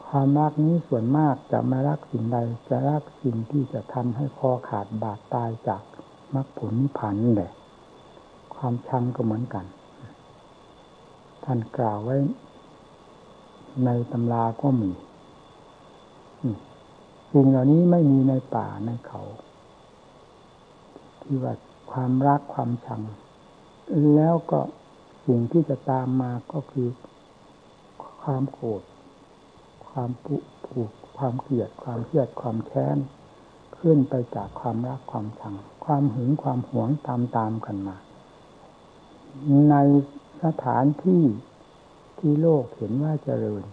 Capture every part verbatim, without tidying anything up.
ความรักนี้ส่วนมากจะไม่รักสิ่งใดจะรักสิ่งที่จะทำให้คอขาดบาดตายจากมรรคผลนิพพานนั่นแหละความชังก็เหมือนกันท่านกล่าวไว้ในตำราก็มีสิ่งเหล่านี้ไม่มีในป่าในเขาที่ว่าความรักความชังแล้วก็สิ่งที่จะตามมาก็คือความโกรธความปุผูกความเกลียดความเครียดความแค้นขึ้นไปจากความรักความชังความหึงความหวงตามตามกันมาในสถานที่ที่โลกเห็นว่าเจริญ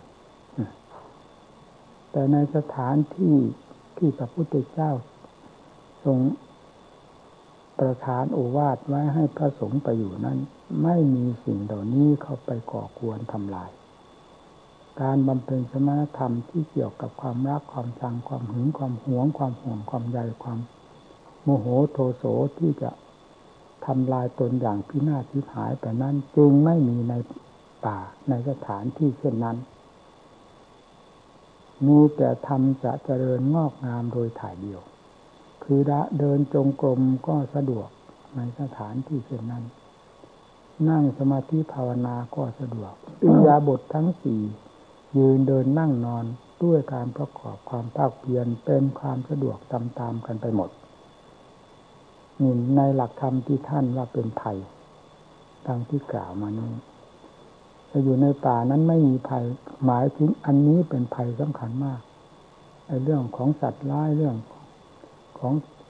แต่ในสถานที่ที่พระพุทธเจ้าทรงประทานโอวาทไว้ให้พระสงฆ์ไปอยู่นั้นไม่มีสิ่งเหล่านี้เข้าไปก่อกวนทำลายการบำเพ็ญสมณธรรมที่เกี่ยวกับความรักความชังความหึงความหวงความห่วงความใยความโมโหโทโสที่จะทำลายตนอย่างพินาศทิพหายไปนั้นจึงไม่มีในป่าในสถานที่เช่นนั้นมีแต่ธรรมจะเจริญงอกงามโดยถ่ายเดียวคือเดินจงกรมก็สะดวกในสถานที่เช่นนั้นนั่งสมาธิภาวนาก็สะดวกอิริยาบถทั้งสี่ยืนเดินนั่งนอนด้วยการประกอบความภาคเพียรเป็นความสะดวกตามๆกันไปหมดนี่ในหลักธรรมที่ท่านว่าเป็นภัยดังที่กล่าวมานี้จะอยู่ในป่านั้นไม่มีภัยหมายถึงอันนี้เป็นภัยสำคัญมากไอ้เรื่องของสัตว์ร้ายเรื่องของ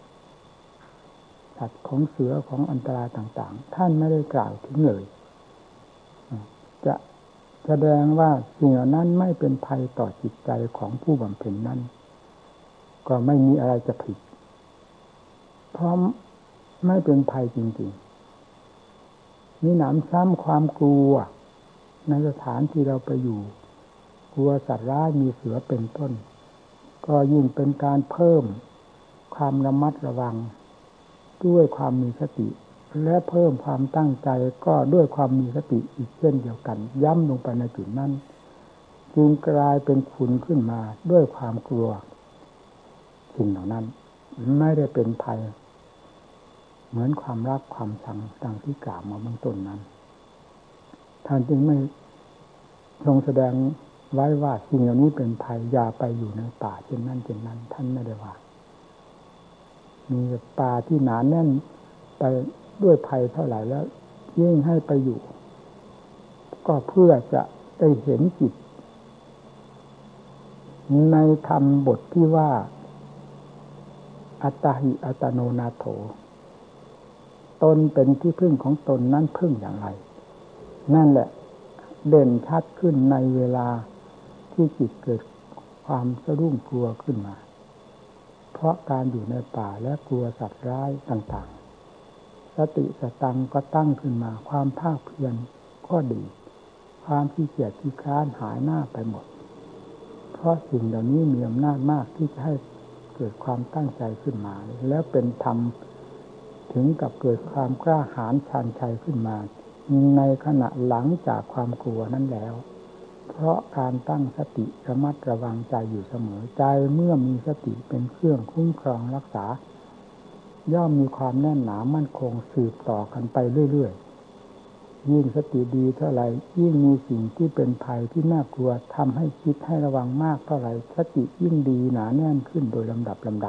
สัตว์ของเสือของอันตรายต่างๆท่านไม่ได้กล่าวถึงเลยจะแสดงว่าสิ่งเหล่านั้นไม่เป็นภัยต่อจิตใจของผู้บำเพ็ญนั้นก็ไม่มีอะไรจะผิดเพราะไม่เป็นภัยจริงๆมีหนำซ้ำความกลัวในสถานที่เราไปอยู่กลัวสัตว์ร้ายมีเสือเป็นต้นก็ยิ่งเป็นการเพิ่มความระมัดระวังด้วยความมีสติและเพิ่มความตั้งใจก็ด้วยความมีสติอีกเช่นเดียวกันย้ำลงไปในจุดนั้นจึงกลายเป็นคุณขึ้นมาด้วยความกลัวสิ่งเหล่านั้นไม่ได้เป็นภัยเหมือนความรักความชังดังที่กล่าวมาเบื้องต้นนั้นท่านจึงไม่ทรงแสดงไว้ว่าสิ่งเหล่านี้เป็นภัยอย่าไปอยู่ในป่าเช่นนั้นเช่นนั้นท่านไม่ได้ว่ามีป่าที่หนาแน่นไปด้วยภัยเท่าไหร่แล้วยิ่งให้ไปอยู่ก็เพื่อจะได้เห็นจิตในธรรมบทที่ว่าอัตตหิอัตโนนาโถตนเป็นที่พึ่งของตนนั้นพึ่งอย่างไรนั่นแหละเด่นชัดขึ้นในเวลาที่จิตเกิดความสะดุ้งกลัวขึ้นมาเพราะการอยู่ในป่าและกลัวสัตว์ร้ายต่างๆสติสตังก็ตั้งขึ้นมาความภาคเพียรก็ดีความขี้เกียจขี้คร้านหายหน้าไปหมดเพราะสิ่งเหล่านี้มีอำนาจมากที่จะให้เกิดความตั้งใจขึ้นมาแล้วเป็นธรรมถึงกับเกิดความกล้าหาญชาญชัยขึ้นมาในขณะหลังจากความกลัวนั้นแล้วเพราะการตั้งสติระมัดระวังใจอยู่เสมอใจเมื่อมีสติเป็นเครื่องคุ้มครองรักษาย่อมมีความแน่นหนามั่นคงสืบต่อกันไปเรื่อยๆยิ่งสติดีเท่าไหร่ยิ่งมีสิ่งที่เป็นภัยที่น่ากลัวทำให้คิดให้ระวังมากเท่าไหร่สติยิ่งดีหนาแน่นขึ้นโดยลำดับลำดา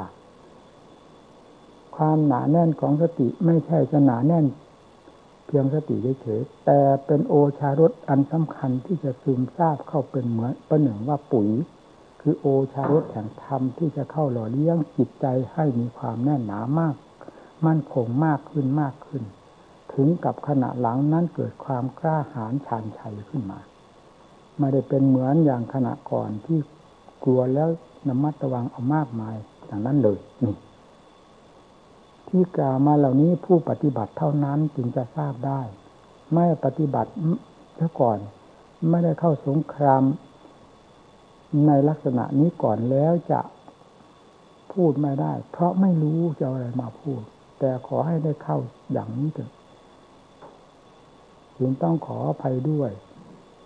ความหนาแน่นของสติไม่ใช่จะหนาแน่นเพียงสติเฉยๆแต่เป็นโอชารสอันสำคัญที่จะซึมซาบเข้าเป็นเหมือนประหนึ่งว่าปุ๋ยคือโอชารสแห่งธรรมที่จะเข้าหล่อเลี้ยงจิตใจให้มีความแน่นหนามากมั่นคงมากขึ้นมากขึ้นถึงกับขณะหลังนั้นเกิดความกล้าหาญชาญชัยขึ้นมาไม่ได้เป็นเหมือนอย่างขณะก่อนที่กลัวแล้วระมัดระวังเอามากมายอย่างนั้นเลยนี่ที่กล่าวมาเหล่านี้ผู้ปฏิบัติเท่านั้นจึงจะทราบได้ไม่ปฏิบัติเมื่อก่อนไม่ได้เข้าสงครามในลักษณะนี้ก่อนแล้วจะพูดไม่ได้เพราะไม่รู้จะเอาอะไรมาพูดแต่ขอให้ได้เข้าอย่างนี้เถอะจึงต้องขออภัยด้วย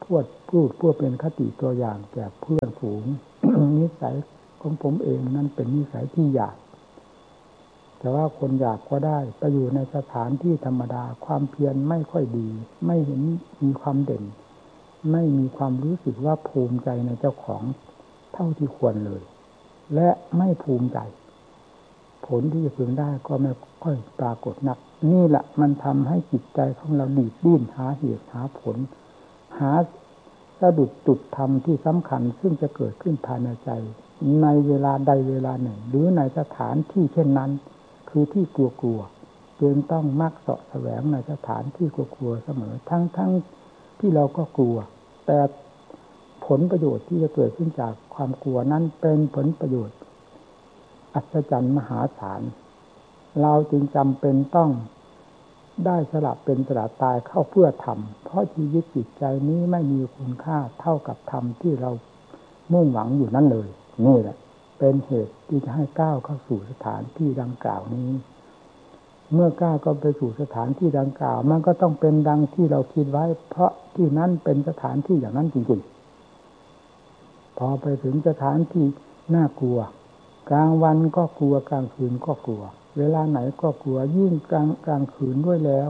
พูดพูดเพื่อเป็นคติตัวอย่างแก่เพื่อนฝูง นิสัยของผมเองนั้นเป็นนิสัยที่อยากแต่ว่าคนอยากก็ได้ไปอยู่ในสถานที่ธรรมดาความเพียรไม่ค่อยดีไม่เห็นมีความเด่นไม่มีความรู้สึกว่าภูมิใจในเจ้าของเท่าที่ควรเลยและไม่ภูมิใจผลที่จะพึงได้ก็ไม่ค่อยปรากฏนักนี่แหละมันทำให้จิตใจของเราดีดดิ้นหาเหตุหาผลหาสะดุดจุดธรรมที่สำคัญซึ่งจะเกิดขึ้นภายในใจในเวลาใดเวลาหนึ่งหรือในสถานที่เช่นนั้นคือที่กลัวๆจึงต้องมักเสาะแสวงในสถานที่กลัวๆเสมอทั้งๆที่เราก็กลัวแต่ผลประโยชน์ที่จะเกิดขึ้นจากความกลัวนั้นเป็นผลประโยชน์อัศจรรย์มหาศาลเราจึงจำเป็นต้องได้สละเป็นสละตายเข้าเพื่อธรรมเพราะชีวิตจิตใจนี้ไม่มีคุณค่าเท่ากับธรรมที่เรามุ่งหวังอยู่นั่นเลยนี่แหละเป็นเหตุที่จะให้ก้าวเข้าสู่สถานที่ดังกล่าวนี้เมื่อก้าวก็ไปสู่สถานที่ดังกล่าวมันก็ต้องเป็นดังที่เราคิดไว้เพราะที่นั้นเป็นสถานที่อย่างนั้นจริงๆพอไปถึงสถานที่น่ากลัวกลางวันก็กลัวกลางคืนก็กลัวเวลาไหนก็กลัวยิ่งกลางกลางคืนด้วยแล้ว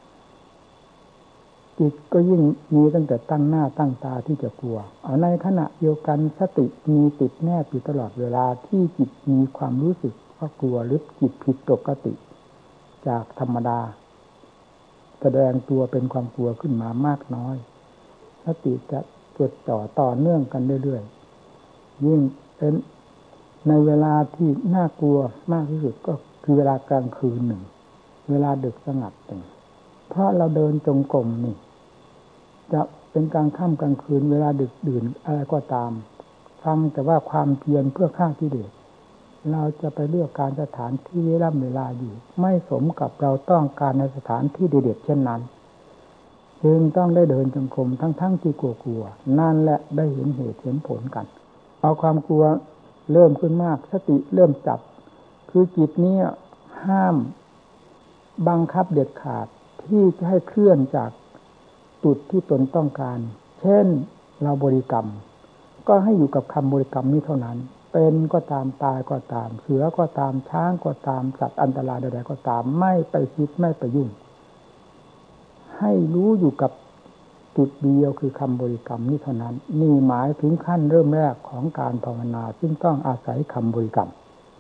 จิตก็ยิ่งมีตั้งแต่ตั้งหน้าตั้งตาที่จะกลัวเอาในขณะเดียวกันสติมีติดแนบอยู่ตลอดเวลาที่จิตมีความรู้สึกว่ากลัวหรือจิตผิดปกติจากธรรมดาแสดงตัวเป็นความกลัวขึ้นมามากน้อยสติจะจดจ่อต่อเนื่องกันเรื่อยๆยิ่งเป็นในเวลาที่น่ากลัวมากที่สุดก็คือเวลากลางคืนหนึ่งเวลาดึกสงัดหนึ่งเพราะเราเดินจงกรมนี่จะเป็นกลางค่ำกลางคืนเวลาดึกดื่นอะไรก็ตามฟังแต่ว่าความเพียรเพื่อฆ่ากิเลสเราจะไปเลือกการสถานที่เวลาเวลาอยู่ไม่สมกับเราต้องการในสถานที่เด็ดๆเช่นนั้นจึงต้องได้เดินจงกรมทั้งๆที่กลัวๆนั่นแหละได้เห็นเหตุเห็นผลกันเอาความกลัวเริ่มขึ้นมากสติเริ่มจับคือจิตนี้ห้ามบังคับเด็ดขาดที่จะให้เคลื่อนจากจุดที่ตนต้องการเช่นเราบริกรรมก็ให้อยู่กับคำบริกรรมนี้เท่านั้นเป็นก็ตามตายก็ตามเสือก็ตามช้างก็ตามสัตว์อันตรายใดๆก็ตามไม่ไปคิดไม่ไปยุ่งให้รู้อยู่กับจุดเดียวคือคำบริกรรมนี้เท่านั้นนี่หมายถึงขั้นเริ่มแรกของการภาวนาซึ่งต้องอาศัยคำบริกรรม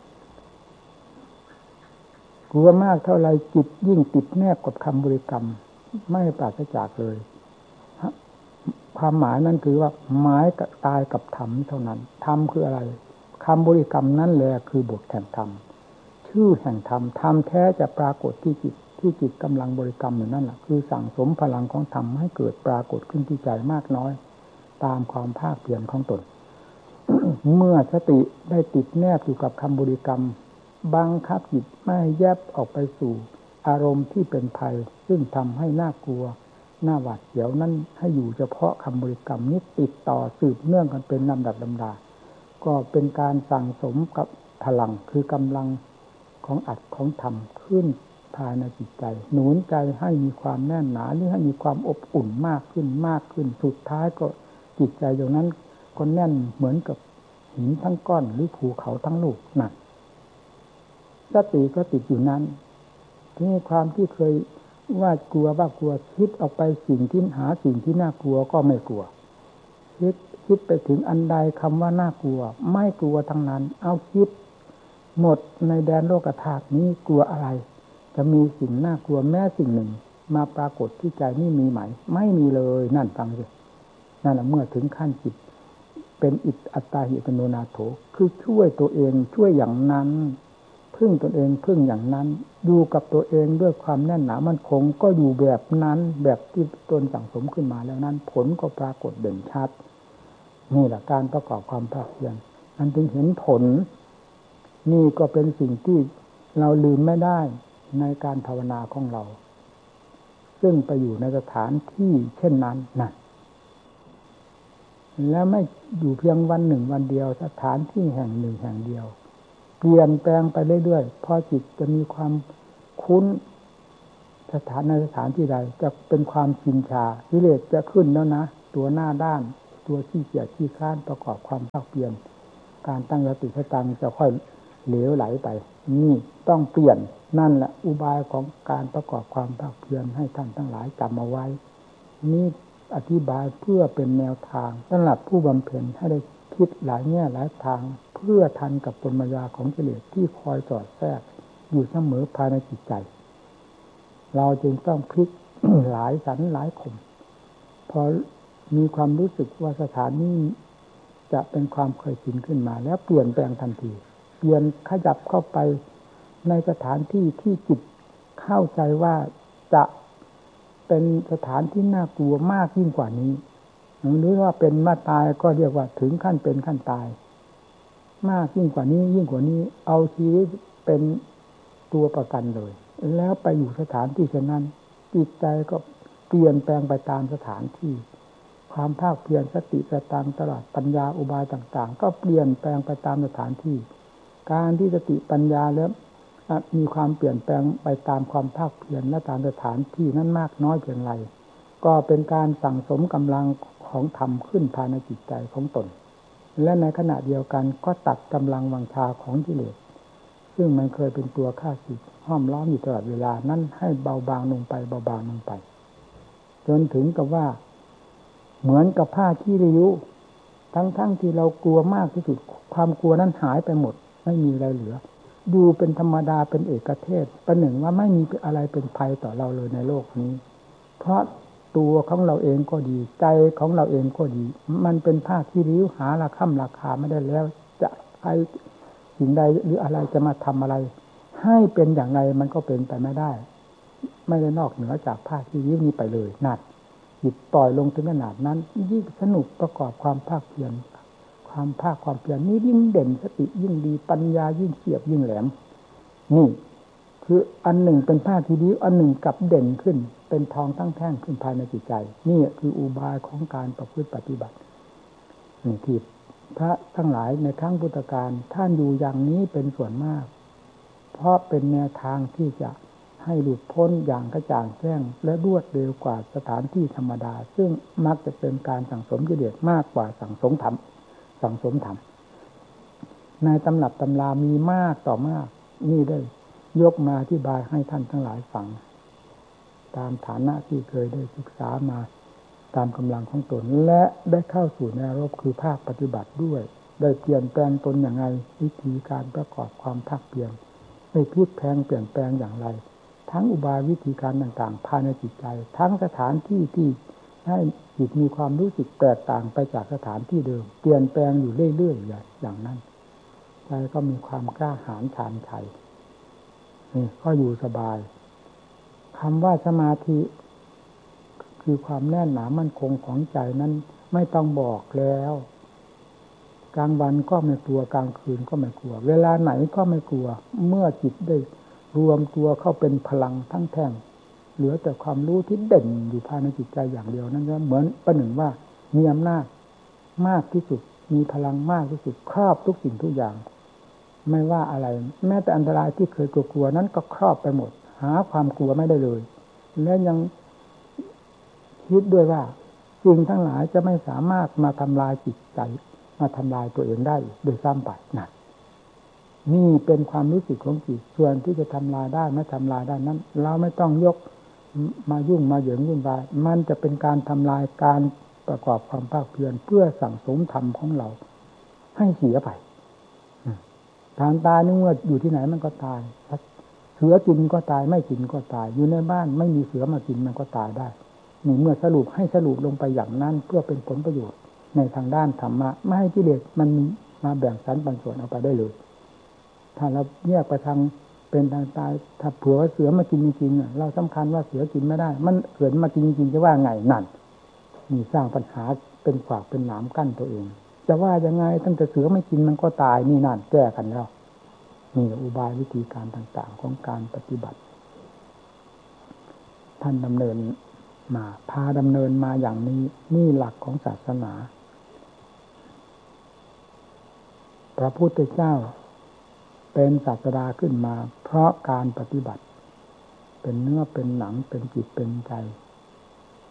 กลัวมากเท่าไรจิตยิ่งติดแนบกับคำบริกรรมไม่ปราศจากเลยความหมายนั้นคือว่าหมายกับตายกับธรรมเท่านั้นธรรมคืออะไรคำบริกรรมนั่นแหละคือบทแห่งธรรมชื่อแห่งธรรมธรรมแท้จะปรากฏที่จิตที่จิตกำลังบริกรรมอยู่นั่นแหละคือสั่งสมพลังของธรรมให้เกิดปรากฏขึ้นที่ใจมากน้อยตามความภาคเพียรของตน เมื่อสติได้ติดแนบอยู่กับคำบริกรรมบังคับจิตไม่แยบออกไปสู่อารมณ์ที่เป็นภัยซึ่งทำให้น่ากลัวน่าหวาดเสียวนั้นให้อยู่เฉพาะคำบริกรรมนี้ติดต่อสืบเนื่องกันเป็นลำดับลำดาก็เป็นการสั่งสมกับพลังคือกำลังของอัดของธรรมขึ้นภายในจิตใจหนุนใจให้มีความแน่นหนาหรือให้มีความอบอุ่นมากขึ้นมากขึ้นสุดท้ายก็จิตใจอย่างนั้นก็แน่นเหมือนกับหินทั้งก้อนหรือภูเขาทั้งลูกนั่นสติก็ติดอยู่นั้นนี่ความที่เคยว่ากลัวว่ากลัวคิดออกไปสิ่งที่หาสิ่งที่น่ากลัวก็ไม่กลัวคิดคิดไปถึงอันใดคำว่าน่ากลัวไม่กลัวทั้งนั้นเอาคิดหมดในแดนโลกธาตุนี้กลัวอะไรจะมีสิ่งน่ากลัวแม้สิ่งหนึ่งมาปรากฏที่ใจนี่มีไหมไม่มีเลยนั่นฟังสินั่นแหละเมื่อถึงขั้นจิตเป็นอิตอัตตาหิอัตโนนาโถคือช่วยตัวเองช่วยอย่างนั้นพึ่งตนเองพึ่งอย่างนั้นอยู่กับตัวเองด้วยความแน่นหนามั่นคงก็อยู่แบบนั้นแบบที่ตนสั่งสมขึ้นมาแล้วนั้นผลก็ปรากฏเด่นชัดนี่แหละการประกอบความภาคเพียรมันจึงเห็นผลนี่ก็เป็นสิ่งที่เราลืมไม่ได้ในการภาวนาของเราซึ่งไปอยู่ในสถานที่เช่นนั้นนั่นและไม่อยู่เพียงวันหนึ่งวันเดียวสถานที่แห่งหนึ่งแห่งเดียวเปลี่ยนแปลงไปเรื่อยๆพอจิตจะมีความคุ้นสถานในสถานที่ใดจะเป็นความชินชากิเลสจะขึ้นแล้วนะตัวหน้าด้านตัวขี้เกียจขี้คร้านประกอบความภาคเพียรการตั้งสติสตังจะค่อยเหลวไหลไปนี่ต้องเปลี่ยนนั่นแหละอุบายของการประกอบความภาคเพียรให้ท่านทั้งหลายจำเอาไว้นี่อธิบายเพื่อเป็นแนวทางสำหรับผู้บำเพ็ญให้ได้คิดหลายแง่หลายทางเพื่อทันกับปรมายาของกิเลสที่คอยสอดแทรกอยู่เสมอภายในจิตใจเราจึงต้องพลิก หลายสันหลายข่มพอมีความรู้สึกว่าสถานนี้จะเป็นความเคยชินขึ้นมาแล้วเปลี่ยนแปลงทันทีเปลี่ยนขยับเข้าไปในสถานที่ที่จิตเข้าใจว่าจะเป็นสถานที่น่ากลัวมากยิ่งกว่านี้หรือว่าเป็นมาตายก็เรียกว่าถึงขั้นเป็นขั้นตายมากยิ่งกว่านี้ยิ่งกว่านี้เอาชีวิตเป็นตัวประกันเลยแล้วไปอยู่สถานที่เช่นนั้นจิตใจก็เปลี่ยนแปลงไปตามสถานที่ความภาคเพียรสติสตังตลอดปัญญาอุบายต่างๆก็เปลี่ยนแปลงไปตามสถานที่การที่สติปัญญาแล้วมีความเปลี่ยนแปลงไปตามความภาคเพียรและตามสถานที่นั้นมากน้อยเพียงไรก็เป็นการสั่งสมกำลังของธรรมขึ้นภายในจิตใจของตนและในขณะเดียวกันก็ตัดกำลังวังชาของกิเลสซึ่งมันเคยเป็นตัวฆ่าศึกห้อมล้อมอยู่ตลอดเวลานั้นให้เบาบางลงไปเบาบางลงไปจนถึงกับว่าเหมือนกับผ้าขี้ริ้วทั้งๆ ท, ที่เรากลัวมากที่สุดความกลัวนั้นหายไปหมดไม่มีอะไรเหลือดูเป็นธรรมดาเป็นเอกเทศประหนึ่งว่าไม่มีอะไรเป็นภัยต่อเราเลยในโลกนี้เพราะตัวของเราเองก็ดีใจของเราเองก็ดีมันเป็นผ้าขี้ริ้วหาราคาราคาไม่ได้แล้วจะใครสิ่งใดหรืออะไรจะมาทำอะไรให้เป็นอย่างไรมันก็เป็นไปไม่ได้ไม่ได้นอกเหนือจากผ้าขี้ริ้วนี้ไปเลยนั่นจิตปล่อยลงถึงขนาดนั้นยิ่งสนุกประกอบความภาคเพียรความภาคความเพียรนี้ยิ่งเด่นสติยิ่งดีปัญญายิ่งเฉียบยิ่งแหลมนี่คืออันหนึ่งเป็นผ้าขี้ริ้วอันหนึ่งกลับเด่นขึ้นเป็นทองทั้งแท่งขึ้นภายในจิตใจนี่คืออุบายของการประพฤติปฏิบัตินี่ที่พระทั้งหลายในครั้งพุทธกาลท่านอยู่อย่างนี้เป็นส่วนมากเพราะเป็นแนวทางที่จะให้หลุดพ้นอย่างกระจ่างแจ้งและรวดเร็วกว่าสถานที่ธรรมดาซึ่งมักจะเป็นการสั่งสมกิเลสมากกว่าสั่งสมธรรมสั่งสมธรรมในตำรับตำรามีมากต่อมากนี่ได้ยกมาอธิบายให้ท่านทั้งหลายฟังตามฐานะที่เคยได้ศึกษามาตามกำลังของตนและได้เข้าสู่แนวรบคือภาคปฏิบัติด้วยได้เปลี่ยนแปลงตนอย่างไรวิธีการประกอบความภาคเพียรได้พลิกแพลงเปลี่ยนแปลงอย่างไรทั้งอุบายวิธีการต่างๆภายในจิตใจทั้งสถานที่ที่ให้จิตมีความรู้สึกแตกต่างไปจากสถานที่เดิมเปลี่ยนแปลงอยู่เรื่อยๆอย่างนั้นใจก็มีความกล้าหาญชาญชัยนี่ก็อยู่สบายคำว่าสมาธิคือความแน่นหนามั่นคงของใจนั้นไม่ต้องบอกแล้วกลางวันก็ไม่กลัวกลางคืนก็ไม่กลัวเวลาไหนก็ไม่กลัวเมื่อจิตได้รวมตัวเข้าเป็นพลังทั้งแท่งเหลือแต่ความรู้ที่เด่นอยู่ภายในจิตใจอย่างเดียวนั่นก็เหมือนประหนึ่งว่ามีอำนาจมากที่สุดมีพลังมากที่สุดครอบทุกสิ่งทุกอย่างไม่ว่าอะไรแม้แต่อันตรายที่เคยกลัวๆนั้นก็ครอบไปหมดหาความกลัวไม่ได้เลยและยังคิดด้วยว่าสิ่งทั้งหลายจะไม่สามารถมาทำลายจิตใจมาทำลายตัวเองได้โดยซ้ำไปนั่นนี่เป็นความรู้สึกของจิตส่วนที่จะทำลายได้ไม่ทำลายได้นั้นเราไม่ต้องยกมายุ่งมาเหยิงวุ่นวายมันจะเป็นการทำลายการประกอบความภาคเพียรเพื่อสั่งสมธรรมของเราให้เสียไปทางตายนี่เมื่ออยู่ที่ไหนมันก็ตายเสือกินก็ตายไม่กินก็ตายอยู่ในบ้านไม่มีเสือมากินมันก็ตายได้นี่เมื่อสรุปให้สรุปลงไปอย่างนั้นเพื่อเป็นผลประโยชน์ในทางด้านธรรมะไม่ให้กิเลสมันมาแบ่งสรรปันส่วนเอาไปได้เลยถ้าเราแยกไปทางเป็นทางตายถ้าเผื่อว่าเสือมากินจริงๆเราสำคัญว่าเสือกินไม่ได้มันเกิดมากินจริงๆจะว่าไงนั่นนี่สร้างปัญหาเป็นขวากเป็นหนามกั้นตัวเองจะว่ายังไงตั้งแต่เสือไม่กินมันก็ตายนี่นั่นแก้กันแล้วนี่อุบายวิธีการต่างๆของการปฏิบัติท่านดำเนินมาพาดำเนินมาอย่างนี้นี่หลักของศาสนาพระพุทธเจ้าเป็นศาสดาขึ้นมาเพราะการปฏิบัติเป็นเนื้อเป็นหนังเป็นจิตเป็นใจ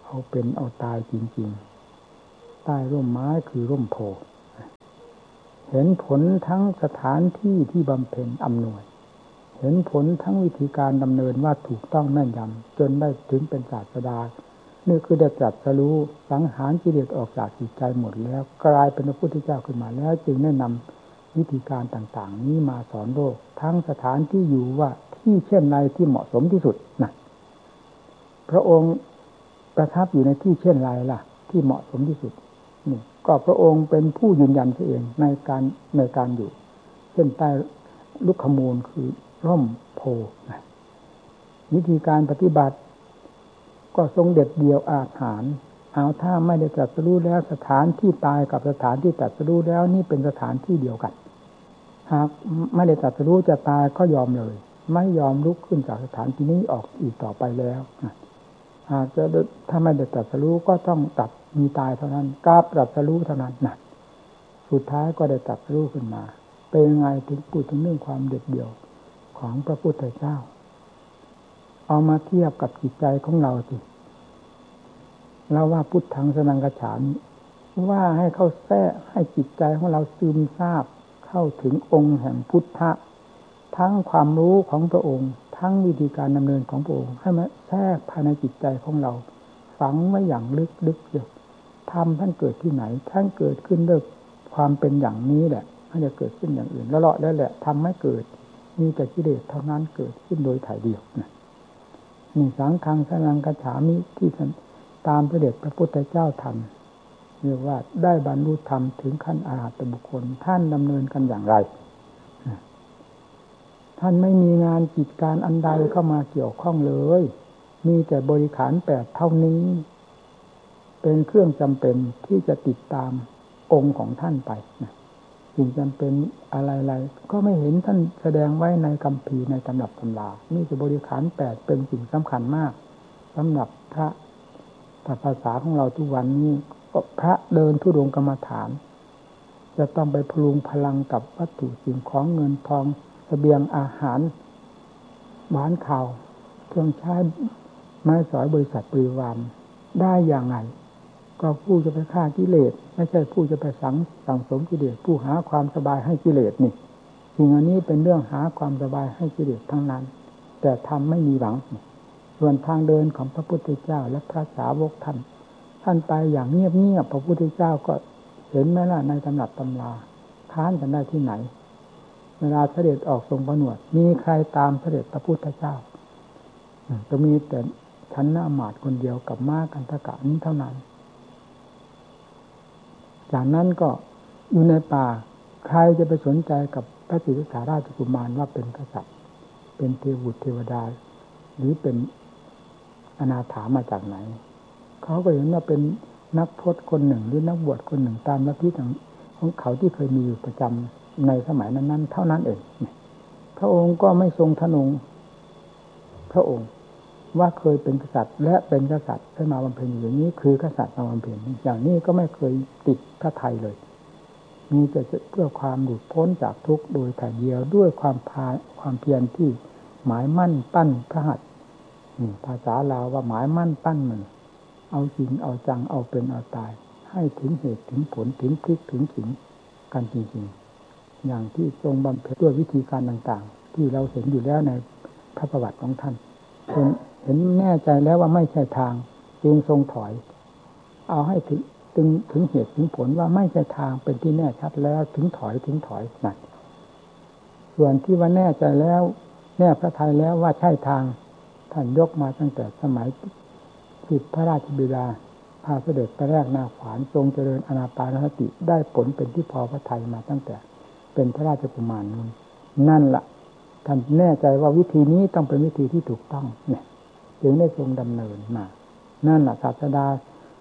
เอาเป็นเอาตายจริงๆใต้ร่มไม้คือร่มโพเห็นผลทั้งสถานที่ที่บำเพ็ญอำนวยเห็นผลทั้งวิธีการดำเนินว่าถูกต้องแม่นยำจนได้ถึงเป็นศาสดานี่คือได้ตรัสรู้สังหารกิเลสออกจากจิตใจหมดแล้วกลายเป็นพระพุทธเจ้าขึ้นมาแล้วจึงได้นำวิธีการต่างๆนี้มาสอนโลกทั้งสถานที่อยู่ว่าที่เช่นไรที่เหมาะสมที่สุดนะพระองค์ประทับอยู่ในที่เช่นไรล่ะที่เหมาะสมที่สุดนี่ก็พระองค์เป็นผู้ยืนยันเองในการในการอยู่เช่นใต้ลุกขมูลคือร่มโพนะวิธีการปฏิบัติก็ทรงเด็ดเดี่ยวอาถรรพ์เอาถ้าไม่ได้ตรัสรู้แล้วสถานที่ตายกับสถานที่ตรัสรู้แล้วนี่เป็นสถานที่เดียวกันหากไม่ได้ตรัสรู้จะตายก็ยอมเลยไม่ยอมลุกขึ้นจากสถานที่นี้ออกอีกต่อไปแล้วหากจะถ้าไม่ได้ตรัสรู้ก็ต้องตัดมีตายเท่านั้นกราบตรัสรู้เท่านั้นนะสุดท้ายก็ได้ตรัสรู้ขึ้นมาเป็นไงถึงพูดถึงเรื่องความเด็ดเดี่ยวของพระพุทธเจ้าเอามาเทียบกับจิตใจของเราสิเราว่าพุทธังสนังกัจฉามิว่าให้เข้าแทรกให้จิตใจของเราซึมซาบเข้าถึงองค์แห่งพุทธะทั้งความรู้ของพระองค์ทั้งวิธีการดำเนินของพระองค์ให้มาแทรกภายในจิตใจของเราฝังไว้อย่างลึกๆอยู่ธรรมท่านเกิดที่ไหนท่านเกิดขึ้นด้วยความเป็นอย่างนี้แหละไม่ได้เกิดขึ้นอย่างอื่นแล้วเลาะแล้วแหละทำให้เกิดมีแต่กิเลสเท่านั้นเกิดขึ้นโดยถ่ายเดียวนะนี่สังฆังสนังกัจฉามิที่ท่านตามพระเดชพระพุทธเจ้าทำเรียกว่าได้บรรลุธรรมถึงขั้นอรหัตบุคคลท่านดำเนินกันอย่างไรท่านไม่มีงานกิจการอันใดเข้ามาเกี่ยวข้องเลยมีแต่บริขารแปดเท่านี้เป็นเครื่องจำเป็นที่จะติดตามองค์ของท่านไปนะสิ่งจำเป็นอะไรๆก็ไม่เห็นท่านแสดงไว้ในคัมภีร์ในตำรับตำรานี่จะบริขารแปดเป็นสิ่งสำคัญมากสำหรับพระภาษาของเราทุกวันนี้ก็พระเดินธุดงค์กรรมฐานจะต้องไปพลุงพลังกับวัตถุสิ่งของเงินทองเสบียงอาหารหวานข้าวเครื่องใช้ไม้สอยบริษัทบริวารได้อย่างไรก็ผู้จะไปฆ่ากิเลสไม่ใช่ผู้จะไปสังสั่งสมกิเลสผู้หาความสบายให้กิเลสนี่สิ่งอันนี้เป็นเรื่องหาความสบายให้กิเลสทั้งนั้นแต่ทำไม่มีหวังส่วนทางเดินของพระพุทธเจ้าและพระสาวกท่านท่านไปอย่างเงียบๆพระพุทธเจ้าก็เห็นไหมล่ะในตำรับตำราค้านกันได้ที่ไหนเวลาเสด็จออกทรงผนวดมีใครตามเสด็จพระพุทธเจ้าจะมีแต่ชั้นหน้าหมาดคนเดียวกับม้ากันทกะนี้เท่านั้นจากนั้นก็อยู่ในป่าใครจะไปสนใจกับพระศรีสัทธาราชกุมารว่าเป็นกษัตริย์เป็นเทวุตเทวดาหรือเป็นอนาถามาจากไหนเขาก็เห็นว่าเป็นนักพจน์คนหนึ่งหรือนักบวชคนหนึ่งตามลัทธิของเขาที่เคยมีอยู่ประจำในสมัยนั้นๆเท่านั้นเองพระองค์ก็ไม่ทรงทะนงพระองค์ว่าเคยเป็นกษัตริย์และเป็นกษัตริย์ให้มาบำเพ็ญอย่างนี้คือกษัตริย์มาบำเพ็ญอย่างนี้ก็ไม่เคยติดพระทัยเลยมีแต่เพื่อความหลุดพ้นจากทุกข์โดยถ่ายเดียวด้วยความพาความเพียรที่หมายมั่นปั้นพระหัตถ์ภาษาลาวว่าหมายมั่นปั้นมือเอาจริงเอาจังเอาเป็นเอาตายให้ถึงเหตุถึงผลถึงพลิกถึงขิงกันจริงๆอย่างที่ทรงบำเพ็ญด้วยวิธีการต่างๆที่เราเห็นอยู่แล้วในพระประวัติของท่านเห็นแน่ใจแล้วว่าไม่ใช่ทางจึงทรงถอยเอาให้ถึงถึงถึงเหตุถึงผลว่าไม่ใช่ทางเป็นที่แน่ชัดแล้วถึงถอยถึงถอยนั่นส่วนที่ว่าแน่ใจแล้วแน่พระทัยแล้วว่าใช่ทางท่านยกมาตั้งแต่สมัยที่พระราชบิดาพาเสด็จไปแรกนาขวานทรงเจริญอานาปานสติได้ผลเป็นที่พอพระทัยมาตั้งแต่เป็นพระราชกุมารนั้นนั่นล่ะท่านแน่ใจว่าวิธีนี้ต้องเป็นวิธีที่ถูกต้องเนี่ยจึงได้ทรงดำเนินมานั่นแหละศาสดา